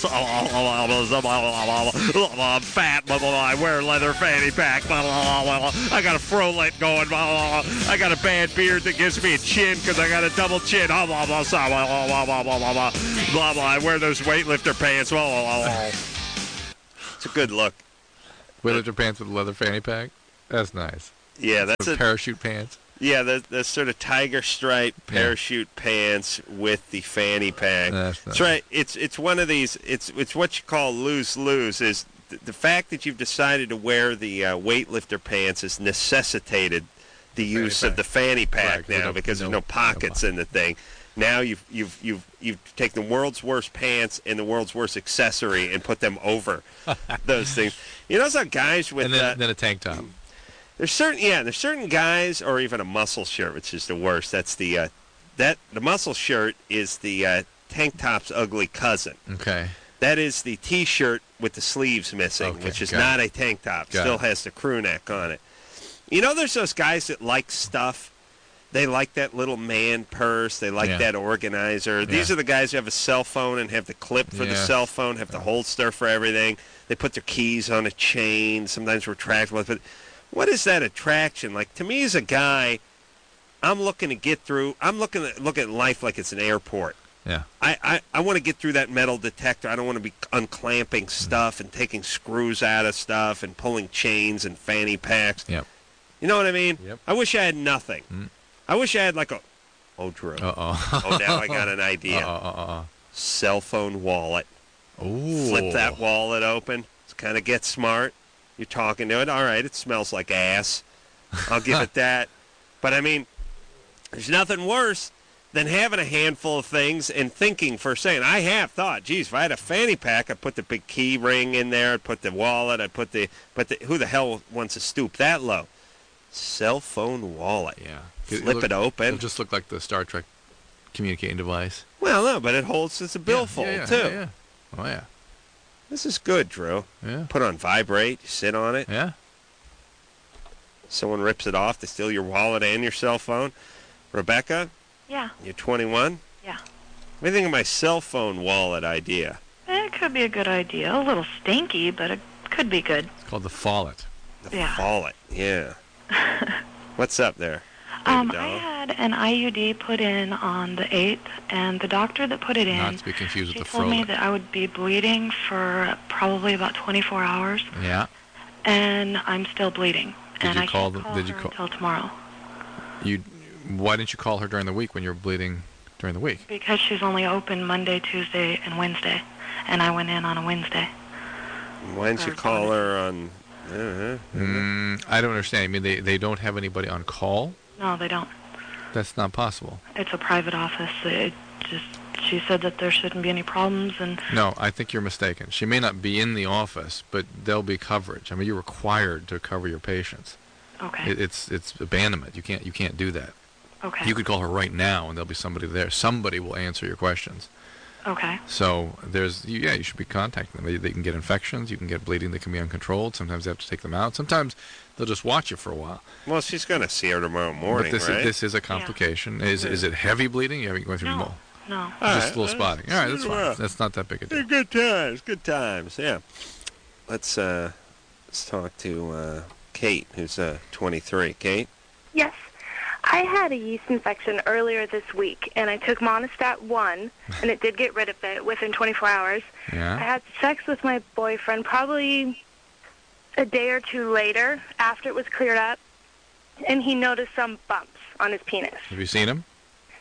A: fat, blah, blah, blah. I wear a leather fanny pack. Blah, blah, blah, blah. I got a frolet going. Blah, blah, blah. I got a bad beard that gives me a chin because I got a double chin. Blah, blah, blah, blah, blah, blah, blah, blah, blah, blah, blah, blah. I wear those weightlifter pants. Blah, blah, blah, blah. It's a good look.
B: Weightlifter pants with a leather fanny pack? That's nice.
A: Yeah, that's
B: Some
A: a
B: parachute pants.
A: Yeah, the the sort of tiger stripe parachute yeah. pants with the fanny pack.
B: That's,
A: that's right. It's it's one of these. It's it's what you call lose lose. Is the, the fact that you've decided to wear the uh, weightlifter pants has necessitated the use of the fanny pack right, now because no, there's no pockets no in the thing. Now you've you've you've you've taken the world's worst pants and the world's worst accessory and put them over those things. You know, some guys with
B: and then,
A: uh,
B: then a tank top.
A: There's certain yeah, there's certain guys, or even a muscle shirt, which is the worst. That's the uh, that the muscle shirt is the uh, tank top's ugly cousin.
B: Okay.
A: That is the T-shirt with the sleeves missing,
B: okay,
A: which is not
B: it.
A: a tank top.
B: Got
A: Still
B: it.
A: has the crew neck on it. You know, there's those guys that like stuff. They like that little man purse. They like
B: yeah.
A: that organizer.
B: Yeah.
A: These are the guys who have a cell phone and have the clip for
B: yeah.
A: the cell phone, have the holster for everything. They put their keys on a chain, sometimes retractable. But what is that attraction? Like, to me as a guy, I'm looking to get through. I'm looking at look at life like it's an airport.
B: Yeah.
A: I, I, I want to get through that metal detector. I don't want to be unclamping stuff and taking screws out of stuff and pulling chains and fanny packs.
B: Yep.
A: You know what I mean?
B: Yep.
A: I wish I had nothing.
B: Mm.
A: I wish I had like a, oh, Drew.
B: Uh-oh.
A: Oh, now I got an idea.
B: Uh-oh, uh-oh.
A: Cell phone wallet.
B: Ooh.
A: Flip that wallet open. It's kind of get smart. You're talking to it. All right, it smells like ass. I'll give it that. But, I mean, there's nothing worse than having a handful of things and thinking for a second. I have thought, geez, if I had a fanny pack, I'd put the big key ring in there. I'd put the wallet. I'd put the, but the, who the hell wants to stoop that low? Cell phone wallet.
B: Yeah.
A: Flip
B: it, look,
A: it open.
B: It'll just look like the Star Trek communicating device.
A: Well, no, but it holds as a billfold,
B: yeah, yeah,
A: too.
B: Yeah, yeah. Oh, yeah.
A: This is good, Drew.
B: Yeah.
A: Put on vibrate, you sit on it.
B: Yeah.
A: Someone rips it off, they steal your wallet and your cell phone. Rebecca?
C: Yeah.
A: You're twenty-one?
C: Yeah.
A: What do you think of my cell phone wallet idea?
C: It could be a good idea. A little stinky, but it could be good.
B: It's called the Follett.
A: The
C: Yeah.
A: wallet, yeah. What's up there?
C: Um,
A: Baby
C: I
A: doll?
C: had an I U D put in on the eighth, and the doctor that put it in,
B: Not to be confused
C: she
B: with the
C: told me
B: Frolet.
C: that I would be bleeding for probably about twenty-four hours,
B: Yeah.
C: and I'm still bleeding.
B: Did
C: and
B: you
C: I
B: call
C: can't
B: the-
C: call
B: did you
C: her
B: call-
C: until tomorrow.
B: You. Why didn't you call her during the week when you were bleeding during the week?
C: Because she's only open Monday, Tuesday, and Wednesday, and I went in on a Wednesday.
A: Why didn't you
C: Or
A: call
C: Friday.
A: her on... Uh,
B: Mm, I don't understand. I mean, they, they don't have anybody on call?
C: No, they don't.
B: That's not possible.
C: It's a private office. It just she said that there shouldn't be any problems, and
B: No, I think you're mistaken. She may not be in the office, but there'll be coverage. I mean, you're required to cover your patients.
C: okay,
B: It, it's it's abandonment. You can't you can't do that.
C: okay,
B: You could call her right now, and there'll be somebody there. Somebody will answer your questions.
C: okay,
B: So there's you- yeah, you should be contacting them. They, they can get infections. You can get bleeding that can be uncontrolled. Sometimes they have to take them out. Sometimes they'll just watch you for a while.
A: well, she's going to see her tomorrow morning,
B: but this
A: right?
B: is this is a complication. Is is it heavy bleeding? Are you going through
C: no,
B: mo-
C: no.
A: All
B: just
A: right,
B: a little
A: uh,
B: spotting? All right, that's
A: well.
B: fine. That's not that big a
A: They're
B: deal.
A: good times, good times, yeah. Let's, uh, let's talk to uh, Kate, who's uh, twenty-three. Kate?
G: Yes. I had a yeast infection earlier this week, and I took Monistat one, and it did get rid of it within twenty-four hours. I
B: Yeah.
G: had sex with my boyfriend probably a day or two later after it was cleared up, and he noticed some bumps on his penis.
B: Have you seen him?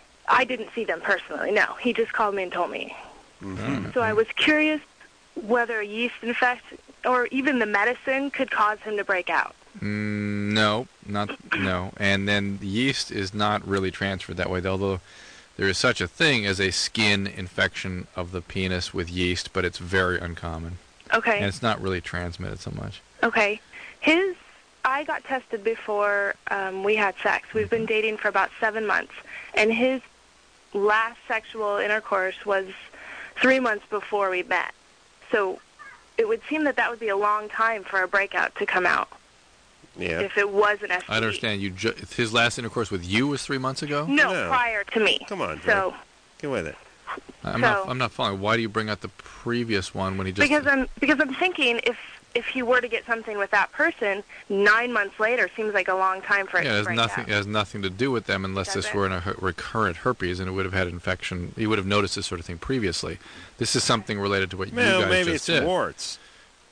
G: I didn't see them personally, no. He just called me and told me.
B: Mm-hmm.
G: So I was curious whether a yeast infection or even the medicine could cause him to break out.
B: Mm, no, not no. And then yeast is not really transferred that way, although there is such a thing as a skin infection of the penis with yeast, but it's very uncommon.
G: Okay.
B: And it's not really transmitted so much.
G: Okay. His, I got tested before um, we had sex. We've been dating for about seven months. And his last sexual intercourse was three months before we met. So it would seem that that would be a long time for a breakout to come out.
A: Yeah.
G: if it was an S T D.
B: I understand. You ju- his last intercourse with you was three months ago?
G: No,
A: No.
G: prior to me.
A: Come on,
G: So,
A: Drew. Get with it.
B: I'm not.
G: So-
B: I'm not following. Why do you bring up the previous one when he just?
G: because I'm because I'm thinking if if he were to get something with that person, nine months later seems like a long time for it
B: yeah, it
G: to
B: has
G: break
B: nothing. It
G: out.
B: has nothing to do with them unless
G: Does
B: this
G: it?
B: were in a her- recurrent herpes, and it would have had infection. He would have noticed this sort of thing previously. This is something related to what you
A: Well,
B: guys
A: maybe
B: just
A: it's
B: did.
A: warts.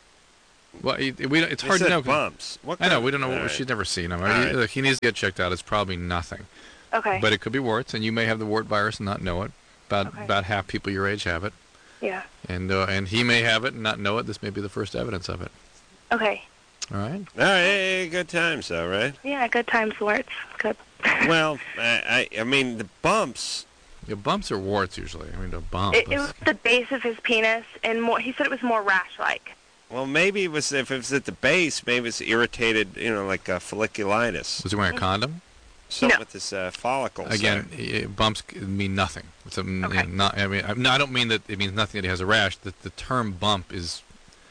B: Well, it, we don't, it's
A: They
B: hard to
A: said
B: know. 'cause-
A: bumps. What
B: I know
A: kind-
B: we don't know.
A: All
B: What,
A: right.
B: She's never seen him.
A: All
B: He,
A: right.
B: look, he needs to get checked out. It's probably nothing,
G: Okay.
B: but it could be warts, and you may have the wart virus and not know it. About
G: Okay.
B: about half people your age have it,
G: yeah.
B: and uh, and he may have it and not know it. This may be the first evidence of it.
G: Okay.
B: All right.
A: All right, hey, hey, good times, though, right?
G: Yeah, good times, warts. Good.
A: Well, I, I, I mean, the bumps.
B: Yeah, bumps are warts usually. I mean, a bump.
G: It, it
B: is-
G: was the base of his penis, and more. He said it was more rash-like.
A: Well, maybe it was if it was at the base. Maybe it's irritated, you know, like uh, folliculitis.
B: was he wearing a condom?
A: Something
G: No.
A: with his uh, follicles.
B: Again,
A: there.
B: i- bumps c- mean nothing. It's a, n-
G: Okay.
B: not, I mean, I, no, I don't mean that it means nothing that he has a rash. The, the term bump is,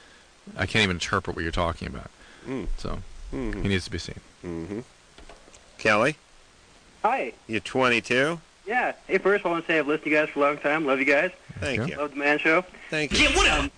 B: I can't even interpret what you're talking about.
A: Mm.
B: So
A: Mm-hmm.
B: he needs to be seen.
A: Mm-hmm. Kelly,
H: Hi.
A: you're twenty-two.
H: Yeah. Hey, first I want to say I've listened to you guys for a long time. Love you guys.
A: Thank
B: Okay.
A: you.
H: Love the Man Show.
A: Thank you.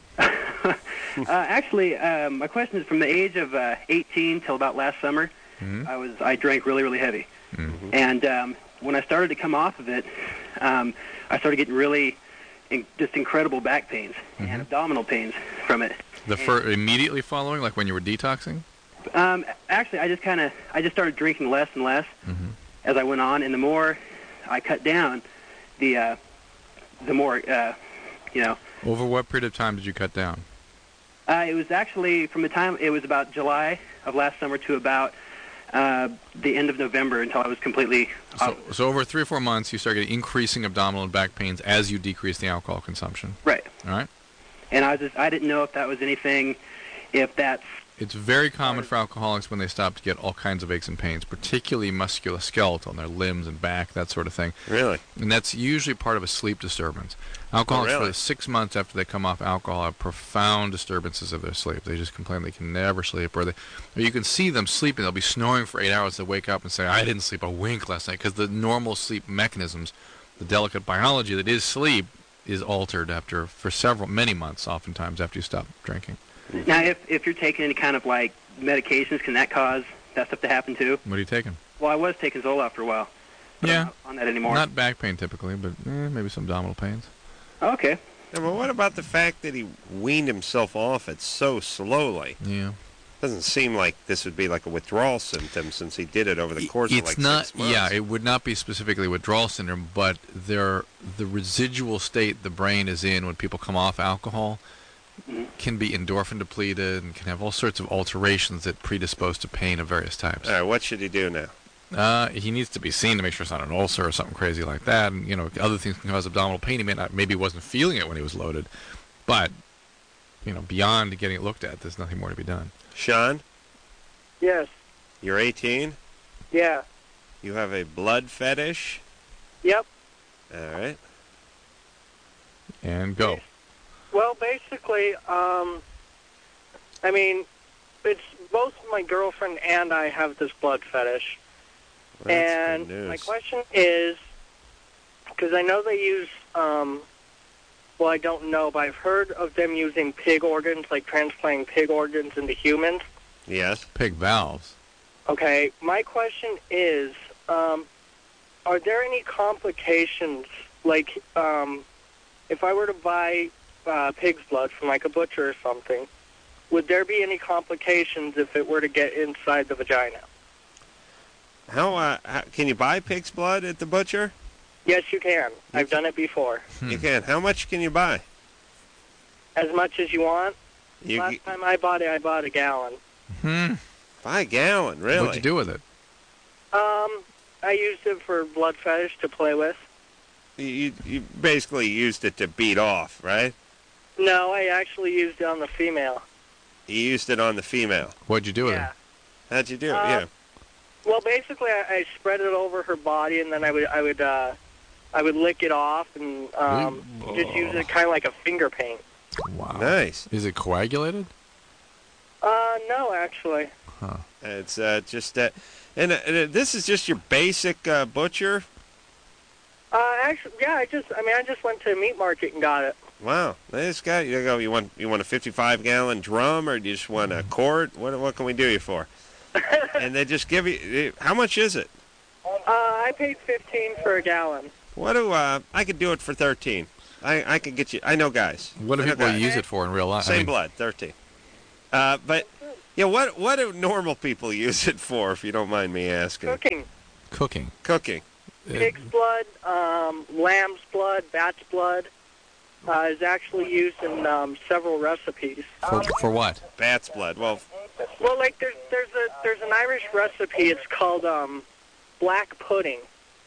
H: uh, actually, um, my question is from the age of uh, eighteen till about last summer,
B: Mhm.
H: I was I drank really really heavy,
B: Mhm.
H: and um, when I started to come off of it, um, I started getting really in, just incredible back pains
B: Mhm.
H: and abdominal pains from it.
B: The fir- immediately following, like when you were detoxing.
H: Um, actually, I just kind of I just started drinking less and less
B: Mhm.
H: as I went on, and the more I cut down, the uh, the more uh, you know.
B: Over what period of time did you cut down?
H: Uh, it was actually from the time it was about July of last summer to about uh, the end of November until I was completely.
B: So, so over three or four months, you start getting increasing abdominal and back pains as you decrease the alcohol consumption.
H: Right.
B: All right.
H: And I was just I didn't know if that was anything, if that's.
B: It's very common for alcoholics when they stop to get all kinds of aches and pains, particularly musculoskeletal, their limbs and back, that sort of thing.
A: Really?
B: And that's usually part of a sleep disturbance. Alcoholics,
A: Oh, really?
B: for the six months after they come off alcohol, have profound disturbances of their sleep. They just complain they can never sleep, or they, or you can see them sleeping. They'll be snoring for eight hours. They wake up and say, "I didn't sleep a wink last night," because the normal sleep mechanisms, the delicate biology that is sleep, is altered after for several, many months, oftentimes after you stop drinking.
H: Now, if if you're taking any kind of like medications, can that cause that stuff to happen too?
B: What are you taking?
H: Well, I was taking Zoloft for a while. But I'm
B: Yeah,
H: not on that anymore.
B: not back pain typically, but eh, maybe some abdominal pains.
H: Okay.
A: Yeah, but what about the fact that he weaned himself off it so slowly?
B: Yeah.
A: Doesn't seem like this would be like a withdrawal symptom since he did it over the course
B: it's
A: of like
B: not,
A: six months.
B: Yeah, it would not be specifically withdrawal syndrome, but there, the residual state the brain is in when people come off alcohol can be endorphin depleted and can have all sorts of alterations that predispose to pain of various types.
A: All right, what should he do now?
B: Uh, he needs to be seen to make sure it's not an ulcer or something crazy like that. And you know, other things can cause abdominal pain. He may not, maybe wasn't feeling it when he was loaded, but you know, beyond getting it looked at, there's nothing more to be done.
A: Sean,
F: Yes.
A: you're eighteen.
F: Yeah.
A: You have a blood fetish.
F: Yep.
A: All right.
B: And go.
F: Well, basically, um, I mean, it's both my girlfriend and I have this blood fetish.
A: Well, that's
F: and
A: good news.
F: my question is, because I know they use, um, well, I don't know, but I've heard of them using pig organs, like transplanting pig organs into humans.
A: Yes.
B: Pig valves.
F: Okay, my question is, um, are there any complications, like um, if I were to buy uh, pig's blood from like a butcher or something, would there be any complications if it were to get inside the vagina?
A: How, uh, how can you buy pig's blood at the butcher?
F: Yes, you can. I've done it before.
B: Hmm.
A: You can. How much can you buy?
F: As much as you want.
A: You
F: Last
A: g-
F: time I bought it, I bought a gallon.
B: Hmm.
A: buy a gallon, really?
B: What'd you do with it?
F: Um, I used it for blood fetish to play with.
A: You, you you basically used it to beat off, right?
F: No, I actually used it on the female.
A: You used it on the female.
B: What'd you do with
F: Yeah.
B: it?
A: How'd you do it?
F: Uh,
A: Yeah.
F: Well, basically, I, I spread it over her body, and then I would, I would, uh, I would lick it off, and um, just use it kind of like a finger paint.
B: Wow.
A: Nice.
B: Is it coagulated?
F: Uh, no, actually.
B: Huh.
A: It's uh, just uh, and, uh, and this is just your basic uh, butcher.
F: Uh, actually, yeah, I just, I mean, I just went to a meat market and got it.
A: Wow, this guy. You go. You want you want a fifty-five gallon drum, or do you just want a quart? What what can we do you for? And they just give you. How much is it?
F: Uh, I paid fifteen for a gallon.
A: What do uh? I could do it for thirteen. I I could get you. I know guys.
B: What do
A: I know
B: people
A: guys.
B: use it for in real life?
A: Same
B: I mean,
A: blood, thirteen. Uh, but yeah, what what do normal people use it for? If you don't mind me asking.
F: Cooking.
B: Cooking.
A: Cooking.
F: Pig's blood, um, lamb's blood, bat's blood uh, is actually used in um, several recipes.
B: For, for what?
A: Bat's blood. Well,
F: Well, like there's there's a there's an Irish recipe. It's called um, black pudding,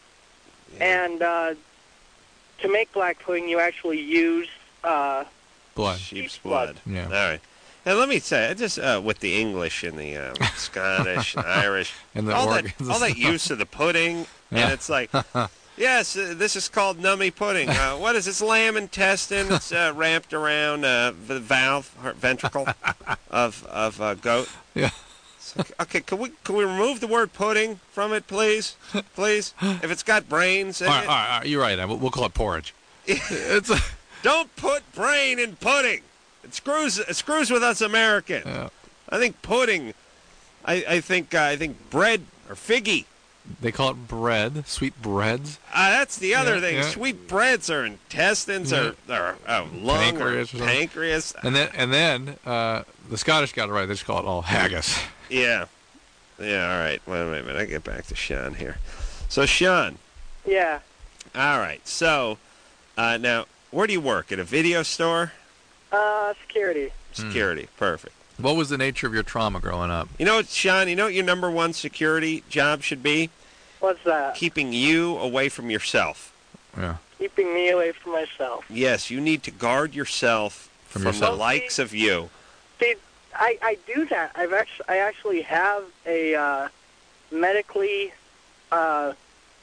A: yeah.
F: and uh, to make black pudding, you actually use uh,
B: Blood.
A: sheep's
F: sheep's
A: blood.
F: blood.
B: Yeah.
A: All right. And let me say, I just uh, with the English and the um, Scottish, and Irish,
B: And the
A: all that
B: organs.
A: all that use of the pudding,
B: Yeah.
A: and it's like, yes, uh, this is called nummy pudding. Uh, what is this? Lamb intestine. It's uh, wrapped around uh, the valve, heart, ventricle of of uh, goat.
B: Yeah.
A: It's like, okay, can we can we remove the word pudding from it, please? Please, if it's got brains in
B: All right,
A: it,
B: all right, all right, you're right. We'll, we'll call it porridge. It's a,
A: don't put brain in pudding. It screws it screws with us Americans.
B: yeah.
A: I think pudding. I I think uh, I think bread or figgy.
B: They call it bread, sweet breads.
A: Uh, that's the other
B: Yeah,
A: thing.
B: yeah.
A: Sweet breads are intestines
B: Yeah.
A: or, or oh, lung
B: Pancreas or
A: or
B: something.
A: pancreas.
B: And then, and then uh, the Scottish got it right. They just call it all haggis.
A: Yeah. Yeah, all right. Wait, wait a minute. I get back to Sean here. So, Sean,
F: Yeah.
A: all right. So, uh, now, where do you work? At a video store?
F: Uh, security.
A: Security. Perfect.
B: What was the nature of your trauma growing up?
A: You know what, Sean, you know what your number one security job should be?
F: What's that?
A: Keeping you away from yourself.
B: Yeah.
F: Keeping me away from myself.
A: Yes, you need to guard yourself
B: From
A: from,
B: yourself.
A: the likes of you.
F: See, I, I do that. I've actually I actually have a uh, medically uh,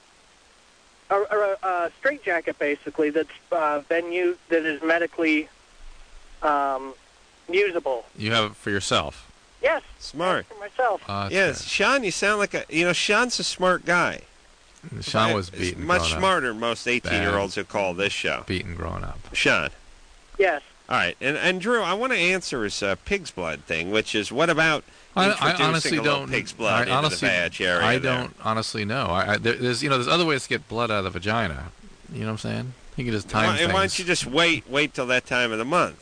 F: a, a, a straitjacket basically that's uh, been used that is medically um, usable.
B: You have it for yourself.
F: Yes.
A: Smart.
F: For myself.
B: Uh, that's
A: Yes, Sean, you sound like a, you know, Sean's a smart guy.
B: good. Sean was
A: He's
B: beaten.
A: much
B: growing up.
A: smarter than most eighteen-year-olds who call this show.
B: Beaten growing up.
A: Sean.
F: Yes.
A: All right, and, and Drew, I want to answer his uh, pig's blood thing, which is what about
B: I, I
A: introducing
B: honestly
A: a little
B: don't.
A: pig's blood
B: I honestly,
A: into the vag area
B: I
A: there?
B: don't honestly know. I, I, there, there's you know there's other ways to get blood out of the vagina. You know what I'm saying? You can just time
A: why,
B: things.
A: why don't you just wait wait till that time of the month?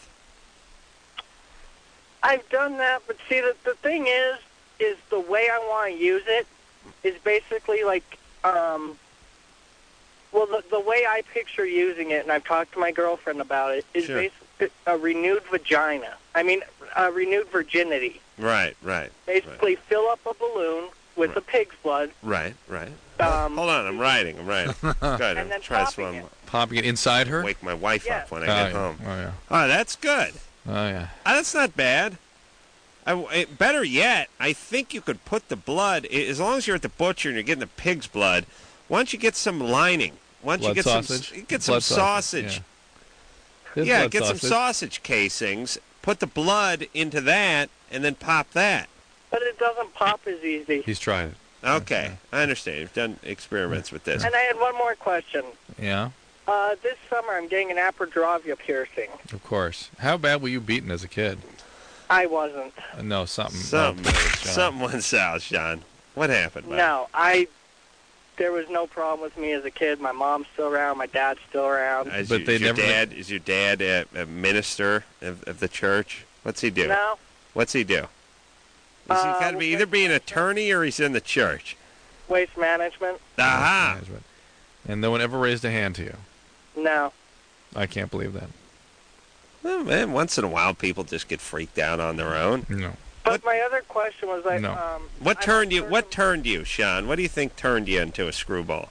F: I've done that, but see, the, the thing is, is the way I want to use it is basically like, um, well, the, the way I picture using it, and I've talked to my girlfriend about it, is
A: Sure.
F: basically a renewed vagina. I mean, a renewed virginity.
A: Right, right,
F: Basically, fill up a balloon with the pig's blood.
A: right, right.
F: Um,
A: Hold on, I'm writing, I'm writing. Good,
F: And
A: I'm
F: then
A: trying to
F: popping
A: swim.
F: it.
B: Popping it inside her.
A: Wake my wife
F: Yeah.
A: up when I
B: oh,
A: get
B: yeah.
A: home.
B: Oh yeah.
A: Oh, that's good.
B: Oh yeah.
A: Uh, that's not bad. I, it, better yet, I think you could put the blood, i- as long as you're at the butcher and you're getting the pig's blood, why don't you get some lining? Why don't
B: Blood
A: you get
B: sausage?
A: some get
B: Blood
A: some sausage?
B: Yeah, There's
A: Yeah,
B: blood
A: get
B: sausage.
A: some sausage casings, put the blood into that, and then pop that.
F: But it doesn't pop as easy.
B: He's tried it.
A: Okay, I understand. You've done experiments with this.
F: And I had one more question.
B: Yeah.
F: Uh, this summer, I'm getting an apodrovia piercing.
B: Of course. How bad were you beaten as a kid?
F: I wasn't.
B: Uh, no, something.
A: Something,
B: no, John.
A: something went south, Sean. What happened? bud?
F: No, I. There was no problem with me as a kid. My mom's still around. My dad's still around.
A: Is,
B: But
A: you-
B: they
A: is your
B: never-
A: dad is your dad a, a minister of, of the church? What's he do?
F: No,
A: What's he do? He's
F: Uh,
A: got to be either be an attorney or he's in the church.
F: waste management.
A: Aha!
B: Management. And no one ever raised a hand to you.
F: No.
B: I can't believe that.
A: Well, man, once in a while, people just get freaked out on their own.
B: No.
F: But
A: What-
F: my other question was like,
B: No.
F: um,
A: What
F: I
A: turned you?
F: heard
A: What
F: from-
A: turned you, Sean? What do you think turned you into a screwball?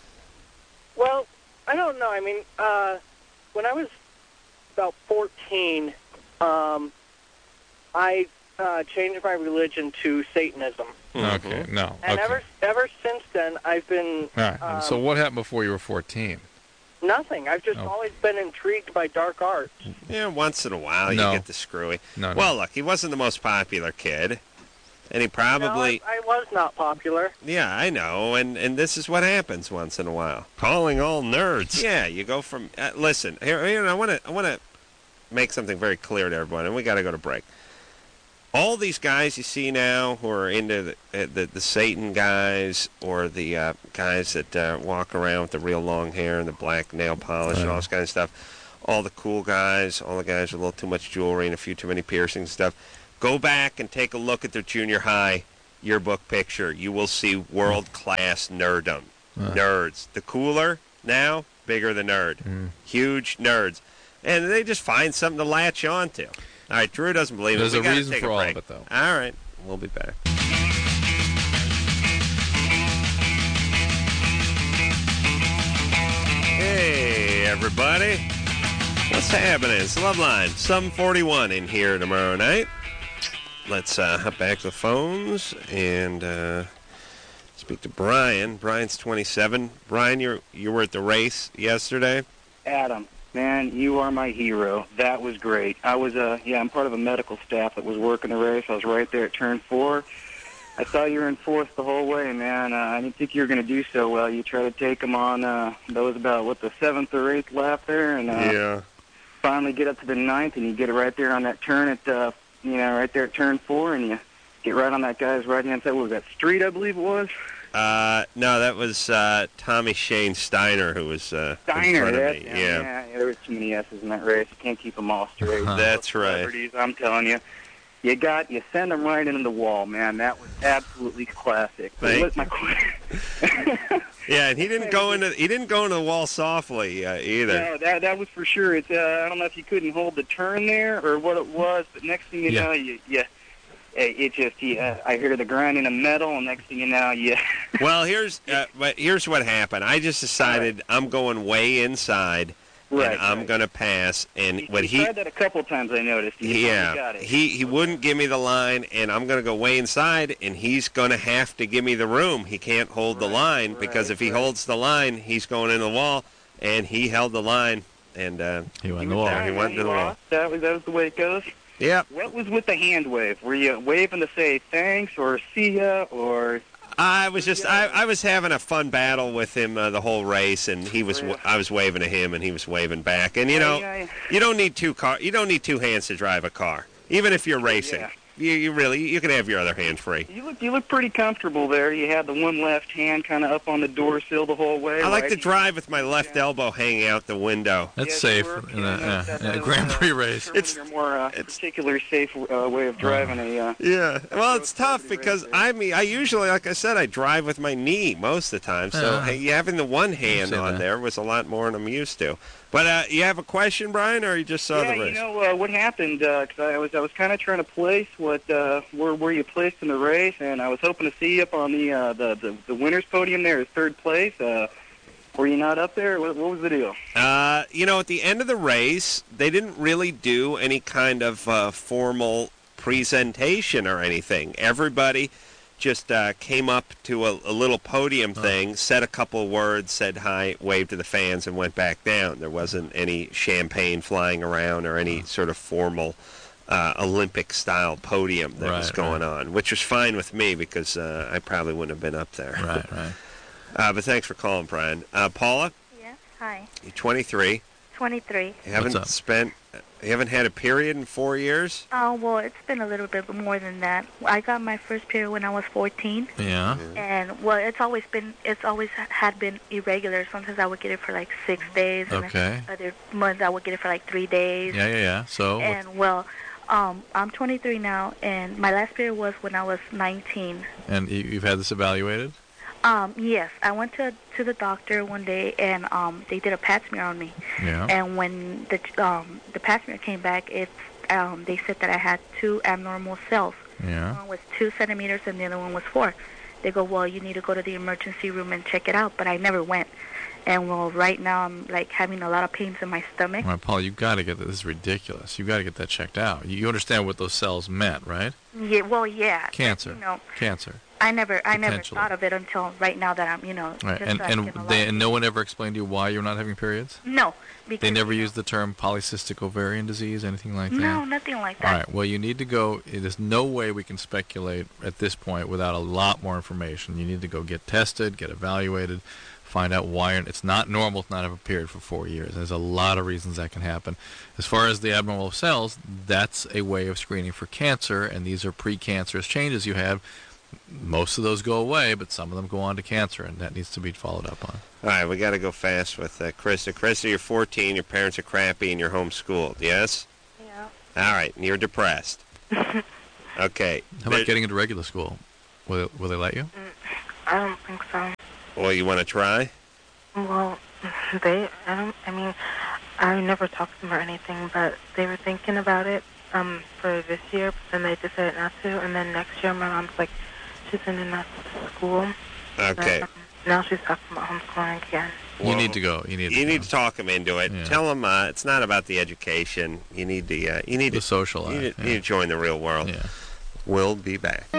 F: Well, I don't know. I mean, uh, when I was about fourteen, um, I uh, changed my religion to Satanism,
B: Okay. No.
F: and
B: okay.
F: ever ever since then, I've been
B: All right.
F: um,
B: so what happened before you were fourteen?
F: nothing. I've just
B: Oh.
F: always been intrigued by dark arts.
A: Yeah, once in a while
B: No.
A: you get the screwy.
B: No. no.
A: Well, look, he wasn't the most popular kid. And he probably...
F: No, I, I was not popular.
A: Yeah, I know, and, and this is what happens once in a while. Calling all nerds. Yeah, you go from... Uh, listen, here, here I want to I want to make something very clear to everyone, and we got to go to break. All these guys you see now who are into the uh, the, the Satan guys or the uh, guys that uh, walk around with the real long hair and the black nail polish and all this kind of stuff, all the cool guys, all the guys with a little too much jewelry and a few too many piercings and stuff, go back and take a look at their junior high yearbook picture. You will see world-class nerdom.
B: Uh.
A: Nerds. The cooler now, bigger the nerd.
B: Mm.
A: Huge nerds. And they just find something to latch on to. All right, Drew doesn't believe
B: There's
A: it. We
B: a
A: gotta
B: reason
A: take
B: for
A: a
B: all
A: break.
B: of it, though.
A: All right, we'll be back. Hey, everybody. What's happening? It's Loveline, seven forty-one in here tomorrow night. Let's uh, hop back to the phones and uh, speak to Brian. Brian's twenty-seven. Brian, you you were at the race yesterday?
I: Adam, man, you are my hero. That was great. I was, uh, yeah, I'm part of a medical staff that was working the race. I was right there at turn four. I saw you were in fourth the whole way, man. Uh, I didn't think you were going to do so well. You tried to take them on, uh, that was about, what, the seventh or eighth lap there? And, uh,
A: yeah.
I: Finally get up to the ninth, and you get it right there on that turn at, uh, you know, right there at turn four, and you get right on that guy's right-hand side. What was that, Street, I believe it was?
A: Uh, no, that was uh, Tommy Shane Steiner who was uh, in
I: Steiner,
A: front of
I: that's
A: me.
I: him.
A: Yeah.
I: yeah, yeah, there was too many S's in that race. You can't keep them all straight.
A: That's right.
I: Celebrities, I'm telling you. You got, you send them right into the wall, man. That was absolutely classic.
A: Thank
I: What's
A: you.
I: my
A: Yeah, and he didn't go into he didn't go into the wall softly uh, either.
I: No, that that was for sure. It's uh, I don't know if you couldn't hold the turn there or what it was, but next thing you
B: Yeah.
I: know, you you it just yeah. I hear the grinding of metal, and next thing you know, yeah.
A: Well, here's uh, but here's what happened. I just decided I'm going way inside,
I: Right,
A: and I'm
I: right.
A: going to pass. And
I: He,
A: what
I: he
A: he
I: tried that a couple times. I noticed. He finally
A: yeah
I: got it.
A: he he wouldn't give me the line, and I'm going to go way inside, and he's going to have to give me the room. He can't hold the
I: Right,
A: line
I: right,
A: because if he
I: right.
A: holds the line, he's going into the wall, and he held the line, and uh,
B: He went
I: He
B: in the
I: was
B: wall.
A: there. He went to the wall.
I: lost. That was that was the way it goes.
A: Yep.
I: What was with the hand wave? Were you waving to say thanks or see ya or?
A: I was just I, I was having a fun battle with him uh, the whole race, and he was
I: Yeah.
A: I was waving to him, and he was waving back. And you know,
I: Yeah, yeah, yeah.
A: you don't need two car you don't need two hands to drive a car, even if you're racing.
I: Yeah.
A: You you really you can have your other hand free.
I: You look you look pretty comfortable there. You had the one left hand kind of up on the door sill the whole way.
A: I like
I: right?
A: to drive with my left elbow hanging out the window.
B: That's
I: Yes,
B: safe
I: you were.
B: in a,
I: Yeah,
B: yeah,
I: that's
B: in a
I: a-
B: Grand Prix
I: uh,
B: race.
I: Sure,
A: It's-
I: one of your more uh,
A: it's-
I: particular safe uh, way of driving a. Uh,
A: Yeah, well, it's
I: That's
A: tough
I: pretty
A: because
I: rare.
A: I mean I usually, like I said, I drive with my knee most of the time. So
B: Yeah.
A: hey, having the one hand
B: see
A: on
B: that.
A: there was a lot more than I'm used to. But uh, you have a question, Brian, or you just saw
I: yeah,
A: the race?
I: you know uh, what happened? Because I was I was kind of trying to place what uh, where where you placed in the race, and I was hoping to see you up on the uh, the, the the winners podium there as third place. Uh, were you not up there? What, what was the deal?
A: Uh, you know, at the end of the race, they didn't really do any kind of uh, formal presentation or anything. Everybody just uh, came up to a, a little podium thing, said a couple of words, said hi, waved to the fans, and went back down. There wasn't any champagne flying around or any sort of formal uh, Olympic-style podium that was
B: Right,
A: going on, which was fine with me because uh, I probably wouldn't have been up there.
B: Right, right.
A: Uh, but thanks for calling, Brian. Uh, Paula,
C: Yes. Hi.
A: you're twenty-three.
C: twenty-three.
A: You haven't
B: up?
A: spent, you haven't had a period in four years?
C: Oh, well, it's been a little bit more than that. I got my first period when I was fourteen.
B: Yeah.
C: And, well, it's always been, it's always had been irregular. Sometimes I would get it for like six days. And
B: Okay.
C: other months I would get it for like three days.
B: Yeah, yeah, yeah. So, what-
C: And, well, um, I'm twenty-three now, and my last period was when I was nineteen.
B: and you- you've had this evaluated?
C: Um, yes, I went to to the doctor one day, and um, they did a pap smear on me.
B: Yeah.
C: And when the um, the pap smear came back, it's um, they said that I had two abnormal cells.
B: Yeah.
C: One was two centimeters, and the other one was four. They go, well, you need to go to the emergency room and check it out. But I never went. And well, right now I'm like having a lot of pains in my stomach.
B: All right, Paul, you got to get that. This is ridiculous. You got to get that checked out. You understand what those cells meant, right?
C: Yeah, well, yeah.
B: Cancer.
C: You know,
B: Cancer.
J: I never, I never
B: Potentially.
J: thought of it until right now that I'm, you know,
B: Right.
J: just
B: And
J: so I
B: and,
J: can allow
B: they,
J: it.
B: and no one ever explained to you why you're not having periods?
J: No, because
B: They never
J: you know,
B: used the term polycystic ovarian disease, anything like that?
J: No, nothing like that.
B: All right. Well, you need to go. There's no way we can speculate at this point without a lot more information. You need to go get tested, get evaluated, find out why it's not normal to not have a period for four years. There's a lot of reasons that can happen. As far as the abnormal cells, that's a way of screening for cancer, and these are precancerous changes you have. Most of those go away, but some of them go on to cancer, and that needs to be followed up on.
A: All right, we got to go fast with uh, Krista. Krista, you're fourteen, your parents are crappy, and you're homeschooled, yes?
C: Yeah.
A: All right, and you're depressed. Okay.
B: How about getting into regular school? Will, will they let you?
C: I don't think so.
A: Well, you want to try?
C: Well, they, I don't, I mean, I never talked to them or anything, but they were thinking about it um, for this year, but then they decided not to, and then next year my mom's like, she's sending us to school.
A: Okay.
C: But, um, now she's talking about homeschooling again.
B: You need to go. You need.
A: You
B: to
A: need
B: go.
A: to talk them into it.
B: Yeah.
A: Tell them uh, it's not about the education. You need to. Uh, you need
B: The
A: to
B: social
A: You need,
B: life,
A: to-
B: yeah.
A: you need to join the real world.
B: Yeah.
A: We'll be back.